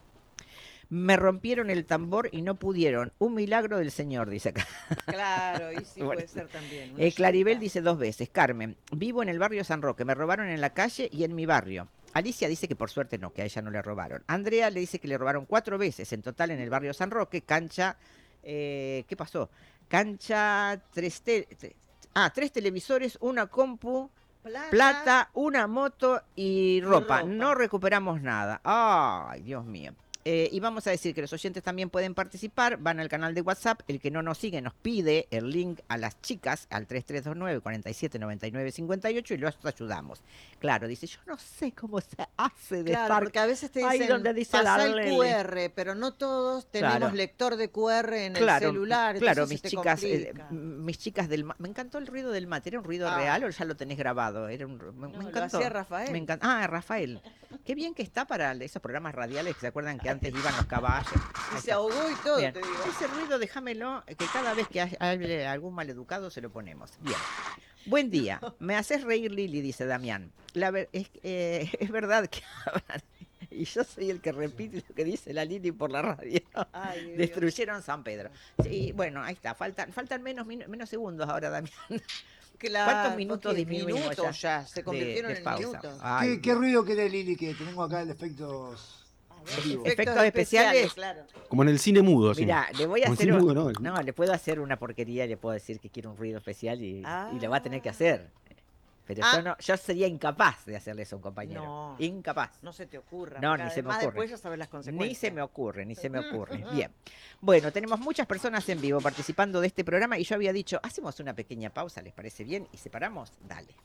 Me rompieron el tambor y no pudieron. Un milagro del Señor, dice acá. Claro, y sí Bueno. puede ser también. una Claribel llanta. dice 2 veces. Carmen, vivo en el barrio San Roque. Me robaron en la calle y en mi barrio. Alicia dice que por suerte no, que a ella no le robaron. Andrea le dice que le robaron 4 veces en total en el barrio San Roque. Cancha, ¿qué pasó? Cancha, 3 televisores, una compu, plata, una moto y ropa. ropa. No recuperamos nada. Ay, Dios mío. Y vamos a decir que los oyentes también pueden participar, van al canal de WhatsApp, el que no nos sigue nos pide el link a las chicas al 3329-4799-58 y los ayudamos. Claro, dice, yo no sé cómo se hace de Claro, estar porque a veces te ahí dicen, donde dice pasá la el Lele". QR, pero no todos tenemos Claro. lector de QR en Claro, el celular. claro, entonces mis se te chicas, complica. mis chicas me encantó el ruido del mate, ¿era un ruido Ah. real o ya lo tenés grabado? Me No, lo encantó. hacía Rafael. Me encanta. Ah, Rafael. Qué bien que está para esos programas radiales que se acuerdan que antes iban los caballos. Y Ahí se está. ahogó y todo, Bien. te digo. Ese ruido déjamelo, que cada vez que hable algún maleducado se lo ponemos. Bien. Buen día. Me haces reír, Lili, dice Damián. Es verdad que hablan. Y yo soy el que repite lo que dice la Lili por la radio. Ay, Dios. Destruyeron San Pedro. Sí, bueno, ahí está. Faltan menos segundos ahora, Damián. Claro, ¿Cuántos minutos porque disminuimos minutos ya? Se convirtieron de en pausa? minutos. Ay, ¿Qué ruido querés, Lili? Que tenemos acá de efectos en vivo. Efectos especiales. Claro. Como en el cine mudo, así. Mira, le voy a Como el hacer cine un... mudo, ¿no? No, le puedo hacer una porquería, le puedo decir que quiero un ruido especial y le va a tener que hacer. Pero yo sería incapaz de hacerle eso a un compañero. No. incapaz. No se te ocurra. No, porque ni se me además ocurre. después ya sabes las consecuencias. Ni se me ocurre, ni se me ocurre. Bien. Bueno, tenemos muchas personas en vivo participando de este programa y yo había dicho, hacemos una pequeña pausa, ¿les parece bien? Y separamos. Dale.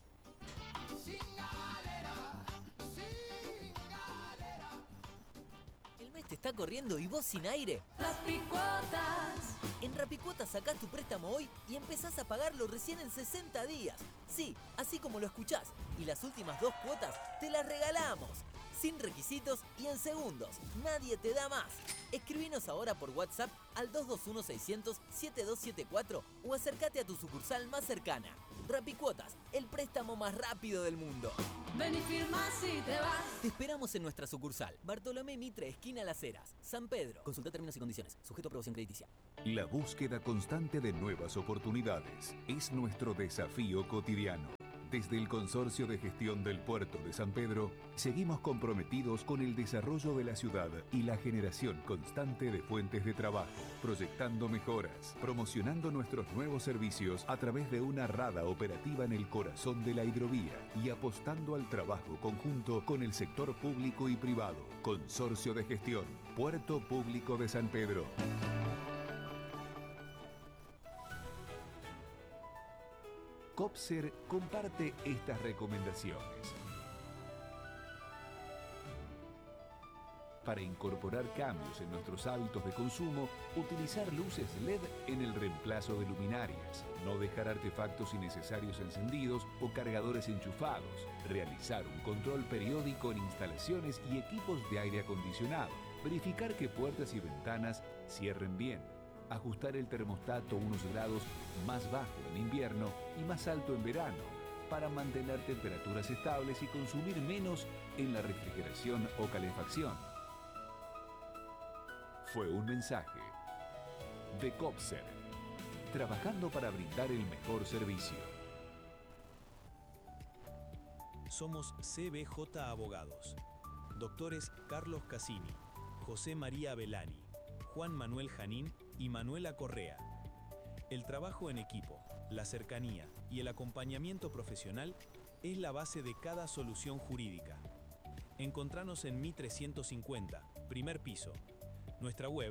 El mes te está corriendo y vos sin aire? Rapicuotas. En Rapicuotas sacás tu préstamo hoy y empezás a pagarlo recién en 60 días. Sí, así como lo escuchás. Y las últimas 2 cuotas te las regalamos. Sin requisitos y en segundos. Nadie te da más. Escribinos ahora por WhatsApp al 221-600-7274 o acércate a tu sucursal más cercana. Rapicuotas, el préstamo más rápido del mundo. Ven y firma si te vas. Te esperamos en nuestra sucursal. Bartolomé Mitre, esquina Las Heras, San Pedro. Consulta términos y condiciones. Sujeto a aprobación crediticia. La búsqueda constante de nuevas oportunidades es nuestro desafío cotidiano. Desde el Consorcio de Gestión del Puerto de San Pedro, seguimos comprometidos con el desarrollo de la ciudad y la generación constante de fuentes de trabajo, proyectando mejoras, promocionando nuestros nuevos servicios a través de una rada operativa en el corazón de la hidrovía y apostando al trabajo conjunto con el sector público y privado. Consorcio de Gestión, Puerto Público de San Pedro. Copser comparte estas recomendaciones. Para incorporar cambios en nuestros hábitos de consumo, utilizar luces LED en el reemplazo de luminarias, no dejar artefactos innecesarios encendidos o cargadores enchufados, realizar un control periódico en instalaciones y equipos de aire acondicionado, verificar que puertas y ventanas cierren bien, ajustar el termostato unos grados más bajo en invierno y más alto en verano para mantener temperaturas estables y consumir menos en la refrigeración o calefacción. Fue un mensaje de Copser, trabajando para brindar el mejor servicio. Somos CBJ Abogados. Doctores Carlos Cassini, José María Belani, Juan Manuel Janín y Manuela Correa. El trabajo en equipo, la cercanía y el acompañamiento profesional es la base de cada solución jurídica. Encontranos en Mi 350, primer piso. Nuestra web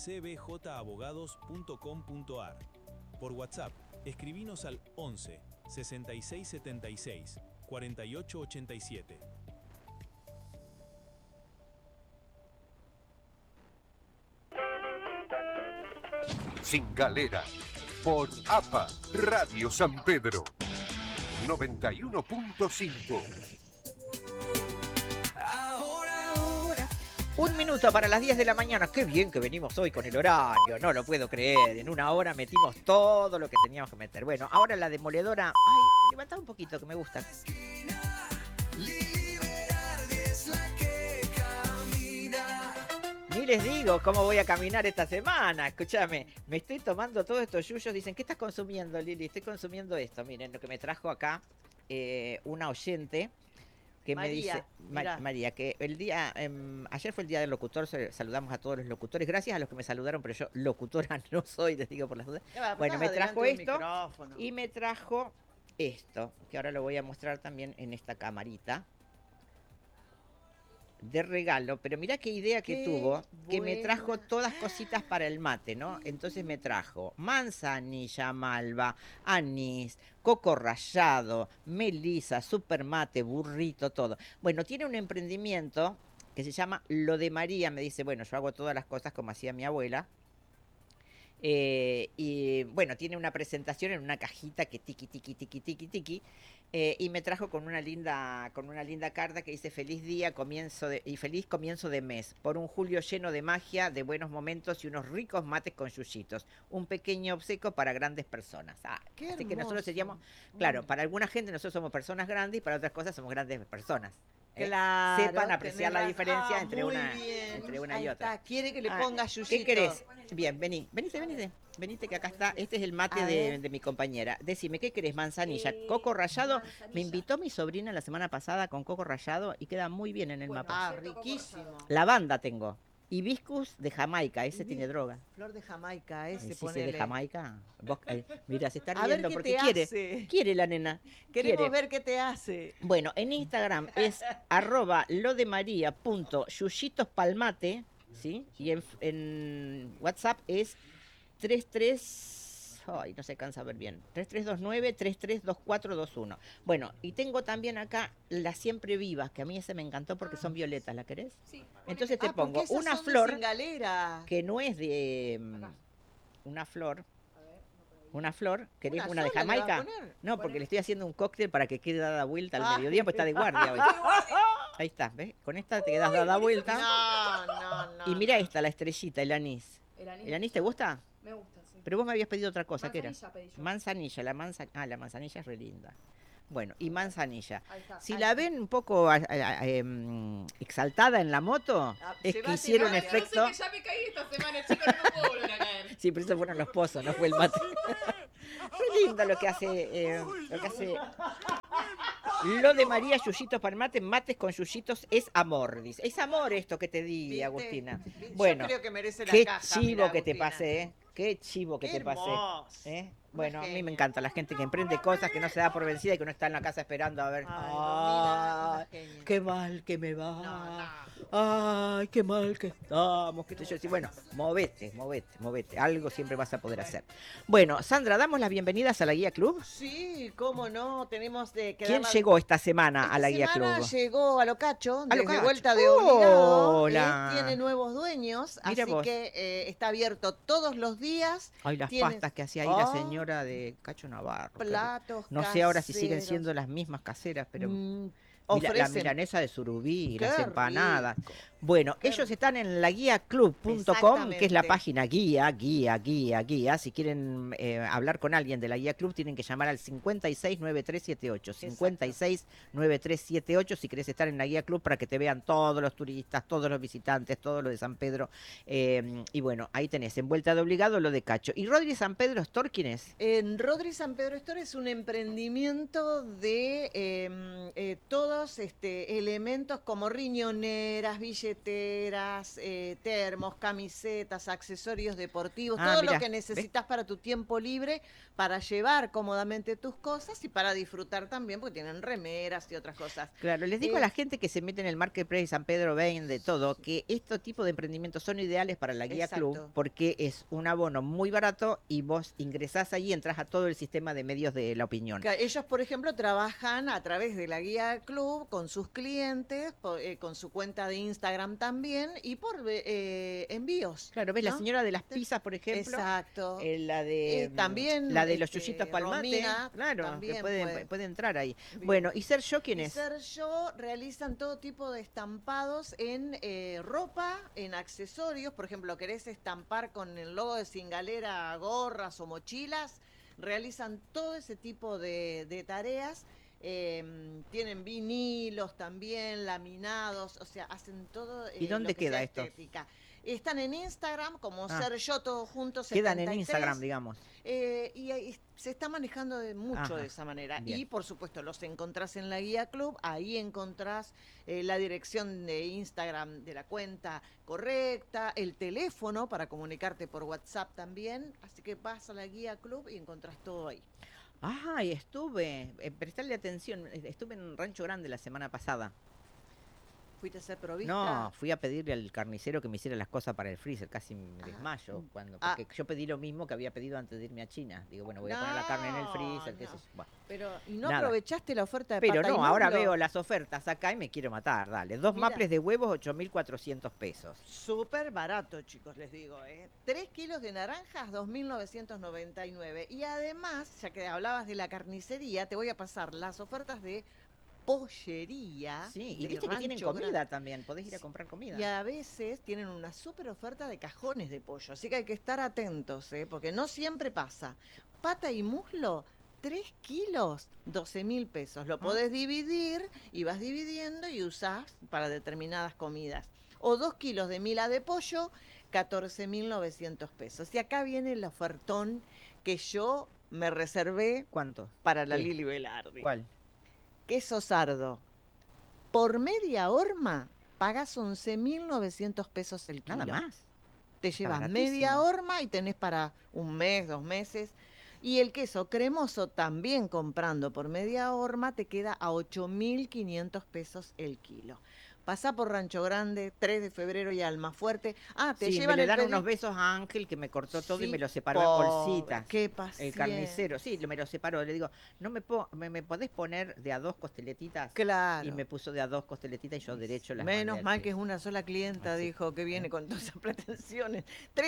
cbjabogados.com.ar. Por WhatsApp, escribinos al 11 66 76 48 87. Sin Galera, por APA Radio San Pedro 91.5. Un minuto para las 10 de la mañana. Qué bien que venimos hoy con el horario. No lo puedo creer. En una hora metimos todo lo que teníamos que meter. Bueno, ahora la demoledora. Ay, levantá un poquito que me gusta. Ni les digo cómo voy a caminar esta semana. Escúchame, me estoy tomando todos estos yuyos. Dicen, ¿qué estás consumiendo, Lili? Estoy consumiendo esto. Miren, lo que me trajo acá una oyente que María, me dice, María, que el día, ayer fue el día del locutor, saludamos a todos los locutores, gracias a los que me saludaron, pero yo locutora no soy, les digo por las dudas. Bueno, me trajo esto y me trajo esto, que ahora lo voy a mostrar también en esta camarita de regalo, pero mirá qué idea que tuvo, que me trajo todas cositas para el mate, ¿no? Entonces me trajo manzanilla, malva, anís, coco rallado, melisa, super mate, burrito, todo. Bueno, tiene un emprendimiento que se llama Lo de María, me dice, bueno, yo hago todas las cosas como hacía mi abuela. Y bueno, tiene una presentación en una cajita que tiqui, tiqui, tiqui, tiqui, tiqui. Y me trajo con una linda carta que dice feliz día, feliz comienzo de mes, por un julio lleno de magia, de buenos momentos y unos ricos mates con yuyitos. Un pequeño obsequio para grandes personas. Así que nosotros seríamos, claro, para alguna gente nosotros somos personas grandes y para otras cosas somos grandes personas. Claro, sepan apreciar la diferencia entre una y otra. Quiere que le ponga yuyito. ¿Qué querés? Bien, venite que acá está. Este es el mate de mi compañera. Decime, ¿qué querés? Manzanilla, coco rallado. Manzanilla. Me invitó mi sobrina la semana pasada con coco rallado y queda muy bien en el mapa. Riquísimo. Lavanda tengo. Hibiscus de Jamaica, ese tiene droga. Flor de Jamaica, ese sí, de Jamaica. Vos, mira, se está riendo riendo porque quiere la nena. Queremos ver qué te hace. Bueno, en Instagram es @lodemaria.yuyitospalmate, ¿sí? Y en WhatsApp es 33 Ay, no se cansa ver bien. 3329-332421. Bueno, y tengo también acá las siempre vivas, que a mí ese me encantó porque son violetas, ¿la querés? Sí. Entonces te porque pongo esas una son de flor cingalera. que no es de... una flor. Una flor, ¿querés una de sola le vas a Jamaica? poner? No, porque Poné. le estoy haciendo un cóctel para que quede dada vuelta al Ah. mediodía, pues está de guardia hoy. Ahí está, ¿ves? Con esta te quedas dada vuelta. No. Y mira esta, la estrellita, el anís. El anís. ¿El anís te gusta? Me gusta, sí. Pero vos me habías pedido otra cosa, ¿qué era? Manzanilla pedí yo. Manzanilla, la manzanilla es re linda. Bueno, y manzanilla. Ahí está. Si la ven un poco exaltada en la moto, es que hicieron Ay, efecto... No sé que ya me caí esta semana, chicos, no puedo volver a caer. Sí, pero eso fueron los pozos, no fue el mate. Qué lindo lo que hace... Lo de María Yuyitos para el mate, mates con yuyitos es amor, dice. Es amor esto que te di, ¿Viste? Agustina. Yo Bueno, creo que merece la qué caja, chivo mirá, que te Agustina. pasé, ¿eh? Qué chivo que Qué te pasé. hermoso. ¿Eh? Bueno, a mí genia. me encanta la gente que emprende cosas, que no se da por vencida y que no está en la casa esperando a ver. Ay, Romina, Ay, una genia. qué mal que me va. No. Ay, qué mal que estamos, qué sé yo. Sí, bueno, movete. Algo siempre vas a poder hacer. Bueno, Sandra, damos las bienvenidas a la Guía Club. Sí, cómo no, tenemos que ¿Quién dar la- llegó esta semana a la Esta Guía semana Club? llegó a Locacho, A desde Locacho. vuelta de obligado. Hola. Tiene nuevos dueños, Mira así vos. que está abierto todos los días. Ay, las Tienes- pastas que hacía ahí la Ah, señora de Cacho Navarro. qué rico. Platos No sé ahora si siguen caseros. siendo las mismas caseras, pero la ofrecen. milanesa de surubí, Qué las empanadas. rico. Bueno, Qué ellos están en laguiaclub.com, que es la Exactamente. página guía. Si quieren hablar con alguien de la Guía Club, tienen que llamar al 569378. 569378 si querés estar en la Guía Club para que te vean todos los turistas, todos los visitantes, todo lo de San Pedro. Y bueno, ahí tenés, en vuelta de obligado, lo de Cacho. ¿Y Rodri San Pedro Store quién es? En Rodri San Pedro Store es un emprendimiento de todos elementos como riñoneras, billeteras, termos, camisetas, accesorios deportivos, Ah, todo mirá, lo que necesitas para tu tiempo libre, para llevar cómodamente tus cosas y para disfrutar también, porque tienen remeras y otras cosas. Claro, les digo a Eh, la gente que se mete en el Marketplace San Pedro, ven de todo, que este tipo de emprendimientos son ideales para la Guía Club Exacto. porque es un abono muy barato y vos ingresás ahí y entras a todo el sistema de medios de la opinión. Ellos, por ejemplo, trabajan a través de la Guía Club con sus clientes, con su cuenta de Instagram también y por envíos. Claro, ves la ¿no? señora de las pizzas, por ejemplo, Exacto. la de también la de los este, yuyitos palmate, Romina claro, también que puede. puede entrar ahí. Bien. Bueno, ¿y Ser Yo quién Y es? Ser Yo realizan todo tipo de estampados en ropa, en accesorios. Por ejemplo, querés estampar con el logo de Cingalera gorras o mochilas, realizan todo ese tipo de tareas. Tienen vinilos también, laminados, o sea, hacen todo. ¿Y dónde lo que queda sea esto? estética. Están en Instagram como Ah. Ser Yo todo juntos. Quedan en 73. Instagram, digamos. Y ahí se está manejando mucho Ajá, de esa manera. bien. Y por supuesto los encontrás en la Guía Club, ahí encontrás la dirección de Instagram de la cuenta correcta, el teléfono para comunicarte por WhatsApp también. Así que vas a la Guía Club y encontrás todo ahí. Ay, estuve, prestarle atención, estuve en Rancho Grande la semana pasada. ¿Fuiste a ser provista? No, fui a pedirle al carnicero que me hiciera las cosas para el freezer, casi me desmayo porque yo pedí lo mismo que había pedido antes de irme a China. Digo, bueno, voy a poner la carne en el freezer, qué sé yo. Bueno. Pero, ¿y no Nada. aprovechaste la oferta de Pero pata y no, ahora muslo? veo las ofertas acá y me quiero matar, dale. 2 Mira. maples de huevos, 8.400 pesos. Súper barato, chicos, les digo. 3 kilos de naranjas, 2.999. Y además, ya que hablabas de la carnicería, te voy a pasar las ofertas de pollería. Sí, y del viste que tienen Rancho comida Grande. también, podés ir a comprar comida. Y a veces tienen una súper oferta de cajones de pollo. Así que hay que estar atentos, porque no siempre pasa. Pata y muslo, 3 kilos, 12.000 pesos. Lo podés dividir y vas dividiendo y usás para determinadas comidas. O 2 kilos de mila de pollo, 14.900 pesos. Y acá viene el ofertón que yo me reservé. ¿Cuánto? Para la ¿Qué? Lili Velarde. ¿Cuál? Queso sardo. Por media horma pagas 11.900 pesos el kilo. Nada más. Te llevas baratísimo. media horma y tenés para un mes, 2 meses. Y el queso cremoso también comprando por media horma te queda a 8.500 pesos el kilo. pasá por Rancho Grande, 3 de febrero y Almafuerte. Ah, te Sí, me llevan le el dan pedido. unos besos a Ángel que me cortó todo y Sí, me lo separó en pobre, bolsitas. qué El paciencia. carnicero, sí, me lo separó. Le digo, ¿no me podés poner de a 2 costeletitas? Y Claro. me puso de a 2 costeletitas y yo derecho las Menos mandé mal al que es piso. una sola clienta, Así, dijo, que viene ¿eh? con todas esas pretensiones.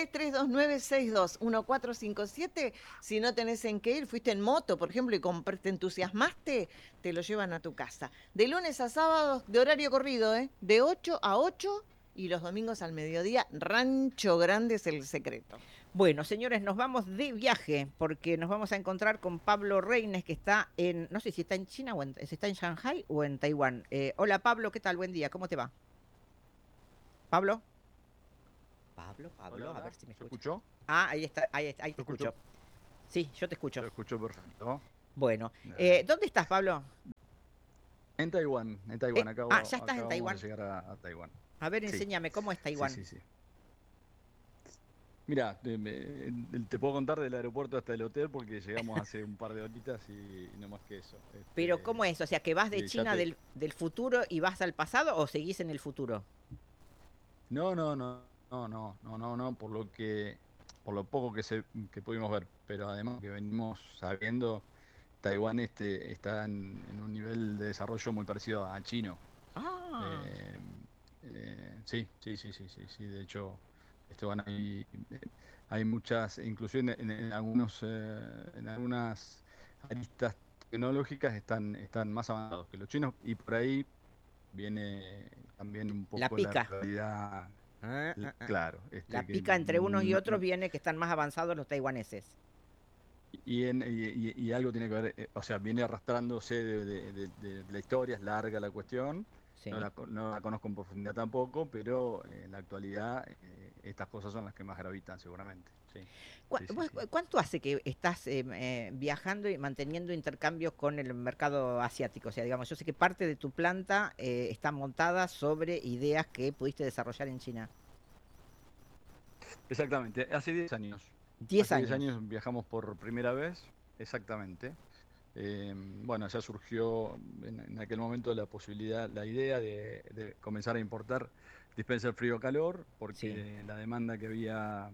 3329621457. Si no tenés en qué ir, fuiste en moto, por ejemplo, y te entusiasmaste, te lo llevan a tu casa. De lunes a sábados, de horario corrido, ¿eh? De 8 a 8 y los domingos al mediodía. Rancho Grande es el secreto. Bueno, señores, nos vamos de viaje porque nos vamos a encontrar con Pablo Reines, que está en, no sé si está en China o si está en Shanghai o en Taiwán. Hola Pablo, ¿qué tal? Buen día, ¿cómo te va? Pablo. Pablo, Hola, a hola. ver si me ¿Se escucha. escuchó? Ah, ahí está, ahí te ¿Se escuchó? escucho. Sí, yo te escucho. Se escuchó perfecto. Bueno, ¿dónde estás, Pablo? En Taiwán, Ya estás en acabamos Taiwán. de llegar a Taiwán. A ver, Sí, enséñame, ¿cómo es sí, Taiwán? sí. Mira, te puedo contar del aeropuerto hasta el hotel porque llegamos hace un par de horitas y no más que eso. Pero ¿cómo es? O sea, ¿que vas de ya China del futuro y vas al pasado o seguís en el futuro? No, por lo poco que pudimos ver, pero además que venimos sabiendo, Taiwán está en un nivel de desarrollo muy parecido al chino. Ah, Sí. De hecho, hay muchas, inclusive en algunas aristas tecnológicas están más avanzados que los chinos y por ahí viene también un la poco la pica. realidad, Ah. claro, La que pica entre unos y no, otros viene que están más avanzados los taiwaneses. y algo tiene que ver, o sea, viene arrastrándose de la historia, es larga la cuestión. Sí. No la conozco en profundidad tampoco, pero en la actualidad estas cosas son las que más gravitan seguramente. Sí. ¿Cuánto hace que estás viajando y manteniendo intercambios con el mercado asiático? O sea, digamos, yo sé que parte de tu planta está montada sobre ideas que pudiste desarrollar en China. Exactamente, hace 10 años. 10 Hace 10 años. años viajamos por primera vez, exactamente. Bueno, ya surgió en aquel momento la posibilidad, la idea de comenzar a importar dispenser frío-calor, porque la demanda que había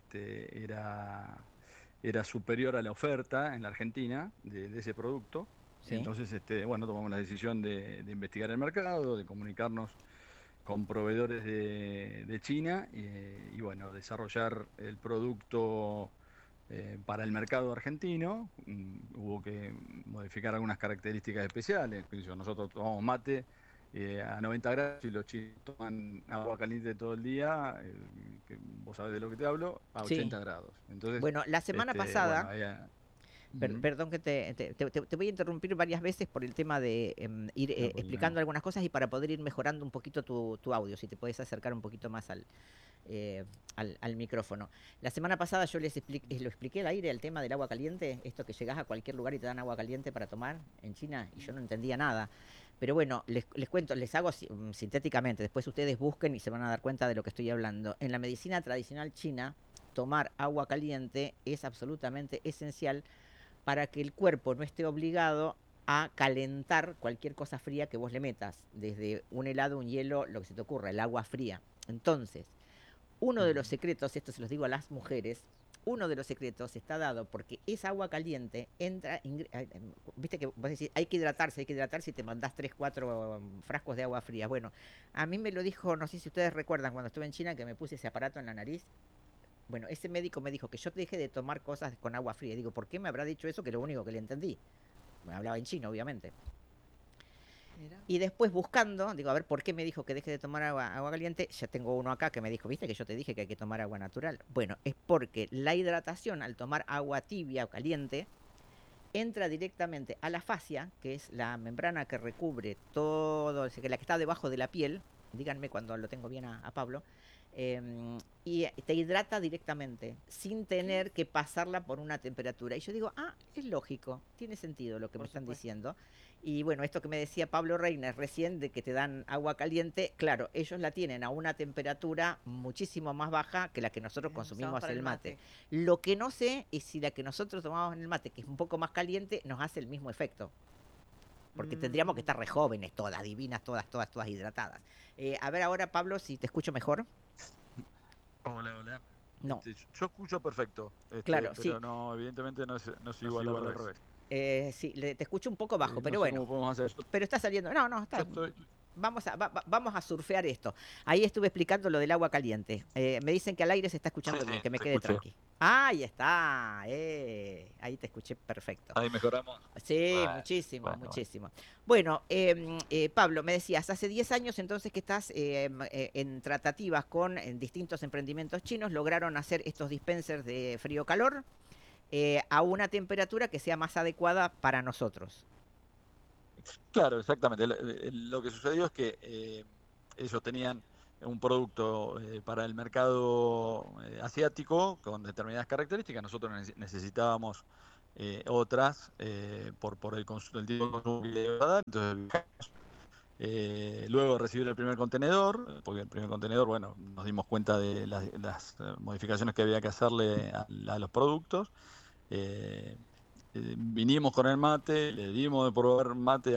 era superior a la oferta en la Argentina de ese producto. Sí. Entonces, bueno, tomamos la decisión de investigar el mercado, de comunicarnos con proveedores de China y bueno, desarrollar el producto para el mercado argentino. Hubo que modificar algunas características especiales. Nosotros tomamos mate a 90 grados y los chinos toman agua caliente todo el día, que vos sabés de lo que te hablo, a 80 grados. Entonces, bueno, la semana pasada... Bueno, Perdón que te voy a interrumpir varias veces por el tema de ir explicando algunas cosas y para poder ir mejorando un poquito tu audio, si te podés acercar un poquito más al micrófono. La semana pasada yo lo expliqué al aire, el tema del agua caliente, esto que llegás a cualquier lugar y te dan agua caliente para tomar en China, y yo no entendía nada. Pero bueno, les cuento, les hago sintéticamente, después ustedes busquen y se van a dar cuenta de lo que estoy hablando. En la medicina tradicional china, tomar agua caliente es absolutamente esencial para que el cuerpo no esté obligado a calentar cualquier cosa fría que vos le metas, desde un helado, un hielo, lo que se te ocurra, el agua fría. Entonces, uno de los secretos, esto se los digo a las mujeres, uno de los secretos está dado porque esa agua caliente entra, viste que vos decís, hay que hidratarse y te mandás 3, 4 frascos de agua fría. Bueno, a mí me lo dijo, no sé si ustedes recuerdan, cuando estuve en China que me puse ese aparato en la nariz. Bueno, ese médico me dijo que yo deje de tomar cosas con agua fría. Digo, ¿por qué me habrá dicho eso? Que es lo único que le entendí. Me hablaba en chino, obviamente. Mira. Y después buscando, digo, a ver, ¿por qué me dijo que deje de tomar agua caliente? Ya tengo uno acá que me dijo, ¿viste que yo te dije que hay que tomar agua natural? Bueno, es porque la hidratación al tomar agua tibia o caliente entra directamente a la fascia, que es la membrana que recubre todo, la que está debajo de la piel. Díganme cuando lo tengo bien a Pablo. Y te hidrata directamente, sin tener que pasarla por una temperatura. Y yo digo, es lógico, tiene sentido lo que me están diciendo. Y bueno, esto que me decía Pablo Reines recién, de que te dan agua caliente, claro, ellos la tienen a una temperatura muchísimo más baja que la que nosotros consumimos en el mate. Lo que no sé es si la que nosotros tomamos en el mate, que es un poco más caliente, nos hace el mismo efecto. porque tendríamos que estar re jóvenes todas, divinas, todas, todas, todas hidratadas. A ver ahora, Pablo, si te escucho mejor. Hola, hola. No. Yo escucho perfecto, Claro, pero sí. no, evidentemente no es igual al revés. Sí, te escucho un poco bajo, No pero sé bueno. cómo podemos hacer. Pero está saliendo. No, no, Yo está. estoy- Vamos a surfear esto. Ahí estuve explicando lo del agua caliente. Me dicen que al aire se está escuchando Sí, bien, que me te quede escuché. tranqui. Ahí está. Ahí te escuché perfecto. Ahí mejoramos. Sí, Bueno, muchísimo, bueno. muchísimo. Bueno, Pablo, me decías, hace 10 años entonces que estás en tratativas con distintos emprendimientos chinos, lograron hacer estos dispensers de frío-calor a una temperatura que sea más adecuada para nosotros. Claro, exactamente. Lo que sucedió es que ellos tenían un producto para el mercado asiático con determinadas características. Nosotros necesitábamos otras por el tipo de consumo que le iba a dar. Entonces, luego de recibir el primer contenedor, porque el primer contenedor, bueno, nos dimos cuenta de las modificaciones que había que hacerle a los productos. Eh, Vinimos con el mate, le dimos de probar mate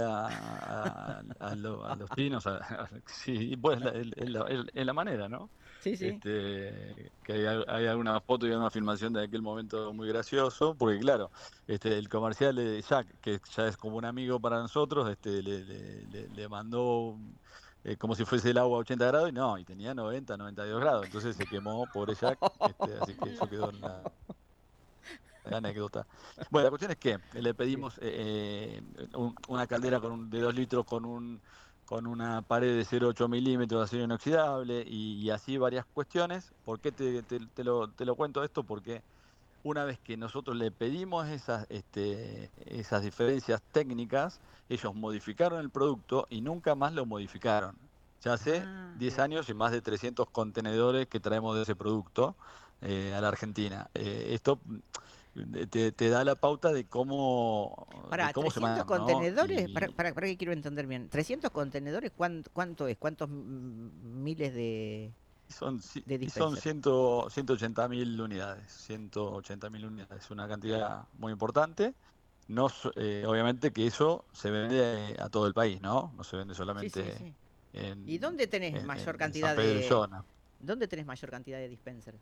a los chinos, sí, pues es la manera, ¿no? Sí, sí. Que hay alguna foto y una filmación de aquel momento muy gracioso, porque claro, el comercial de Jack, que ya es como un amigo para nosotros, le mandó como si fuese el agua a 80 grados y tenía 90, 92 grados, entonces se quemó, pobre Jack, así que eso quedó en la anécdota. Bueno, la cuestión es que le pedimos una caldera de 2 litros con una pared de 0,8 milímetros de acero inoxidable y así varias cuestiones. ¿Por qué te lo cuento esto? Porque una vez que nosotros le pedimos esas diferencias técnicas, ellos modificaron el producto y nunca más lo modificaron. Ya hace 10 años y más de 300 contenedores que traemos de ese producto a la Argentina. Esto te da la pauta de cómo Para, se 300 maneja, ¿no? contenedores, para que quiero entender bien, 300 contenedores, ¿cuánto es? ¿Cuántos miles de Son dispensers? 180.000 unidades, 180.000 unidades, una cantidad muy importante. No, obviamente que eso se vende a todo el país, ¿no? No se vende Sí, sí, solamente sí. ¿Y en, dónde tenés en- mayor en San cantidad Pedro y zona. dónde tenés mayor cantidad de dispensers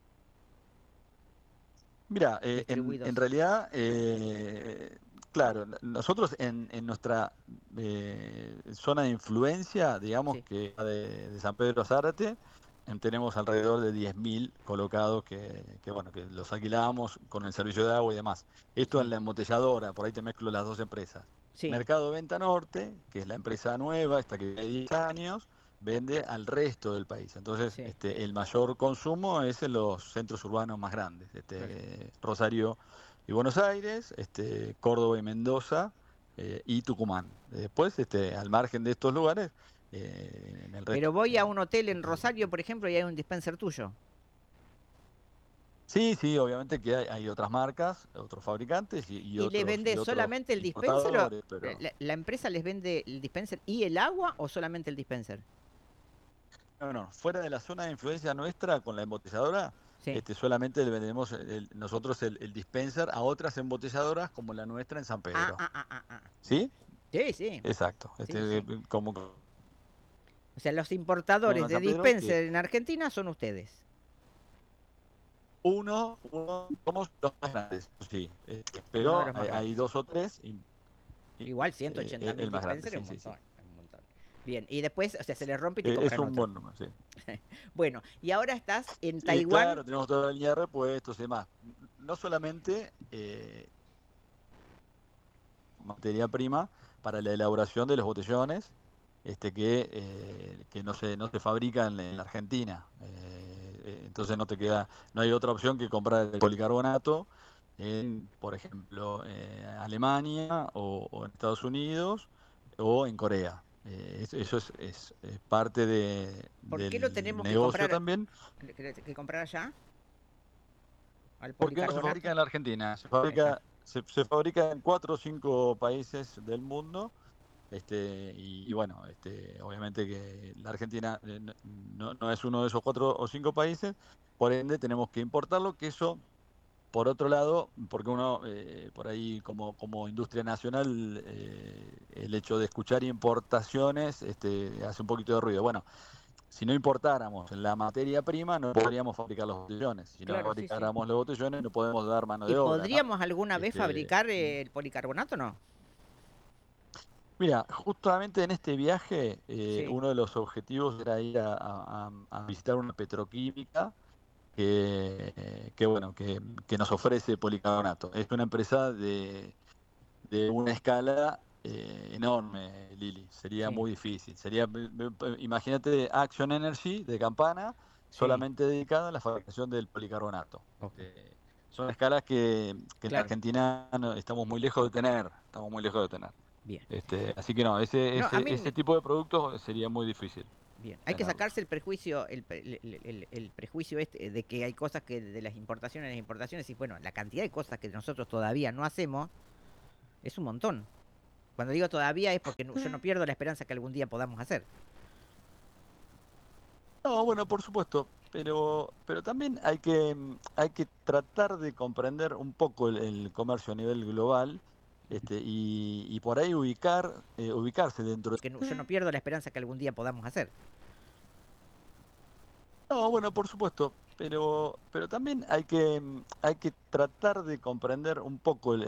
Mira, en distribuidos? realidad, claro, nosotros en nuestra zona de influencia, digamos Sí. que va de San Pedro a Zárate, tenemos alrededor de 10.000 colocados bueno, que los alquilamos con el servicio de agua y demás. Esto en Sí. la embotelladora, por ahí te mezclo las dos empresas. Sí. Mercado Venta Norte, que es la empresa nueva, esta que tiene 10 años, vende al resto del país. Entonces, Sí. el mayor consumo es en los centros urbanos más grandes, Rosario y Buenos Aires, Córdoba y Mendoza y Tucumán. Después, al margen de estos lugares, en el resto. Pero voy a un hotel en Rosario, por ejemplo, y hay un dispenser tuyo. Sí, obviamente que hay otras marcas, otros fabricantes y ¿Y les vendés otros solamente el dispenser o importadores, pero la empresa les vende el dispenser y el agua o solamente el dispenser? no, fuera de la zona de influencia nuestra con la embotelladora, Sí. solamente le vendemos nosotros el dispenser a otras embotelladoras como la nuestra en San Pedro. ¿Sí? Sí, sí. Exacto. Sí, sí. Como O sea, los importadores de San Pedro, dispenser en Argentina son ustedes. uno somos los más grandes, sí. Uno Pero de los más hay grandes. 2 o 3. Igual 180.000 el más grande, dispensers es sí. un montón. Es un montón. Bien, y después, o sea, se les rompe y te Es compran un otro. buen número, sí. Bueno, y ahora estás en Sí, Taiwán. claro, tenemos toda la línea de repuestos y demás. No solamente materia prima para la elaboración de los botellones, que no se fabrican en la Argentina. Entonces no hay otra opción que comprar el policarbonato en, por ejemplo, Alemania o en Estados Unidos o en Corea. Eso es parte ¿Por qué del lo tenemos que negocio comprar, también. que comprar allá? Al Porque no se policarbonato. fabrica en la Argentina, Ahí está. se fabrica en 4 o 5 países del mundo, y bueno, obviamente que la Argentina no es uno de esos 4 o 5 países, por ende tenemos que importarlo, que eso por otro lado, porque uno, por ahí como industria nacional, el hecho de escuchar importaciones hace un poquito de ruido. Bueno, si no importáramos la materia prima, no podríamos fabricar los botellones. Si no Claro, sí, sí. fabricáramos los botellones, no podemos dar mano ¿Y de obra, ¿no? podríamos alguna vez fabricar el policarbonato o no? Mira, justamente en este viaje, Sí. uno de los objetivos era ir a visitar una petroquímica que nos ofrece policarbonato. Es una empresa de una escala enorme, Lili. Sería Sí. muy difícil. Imagínate Action Energy de Campana, solamente dedicada a la fabricación del policarbonato. Son escalas que en Claro. Argentina estamos muy lejos de tener. Bien. Así que no, No, a mí ese tipo de productos sería muy difícil. Bien, hay que tenerlo. sacarse el prejuicio, el prejuicio de que hay cosas que de las importaciones, y bueno, la cantidad de cosas que nosotros todavía no hacemos es un montón. Cuando digo todavía es porque yo no pierdo la esperanza que algún día podamos hacer. No, bueno, por supuesto, pero también hay que tratar de comprender un poco el comercio a nivel global, y por ahí ubicarse dentro de... Que yo no pierdo la esperanza que algún día podamos hacer. No, bueno, por supuesto, pero también hay que tratar de comprender un poco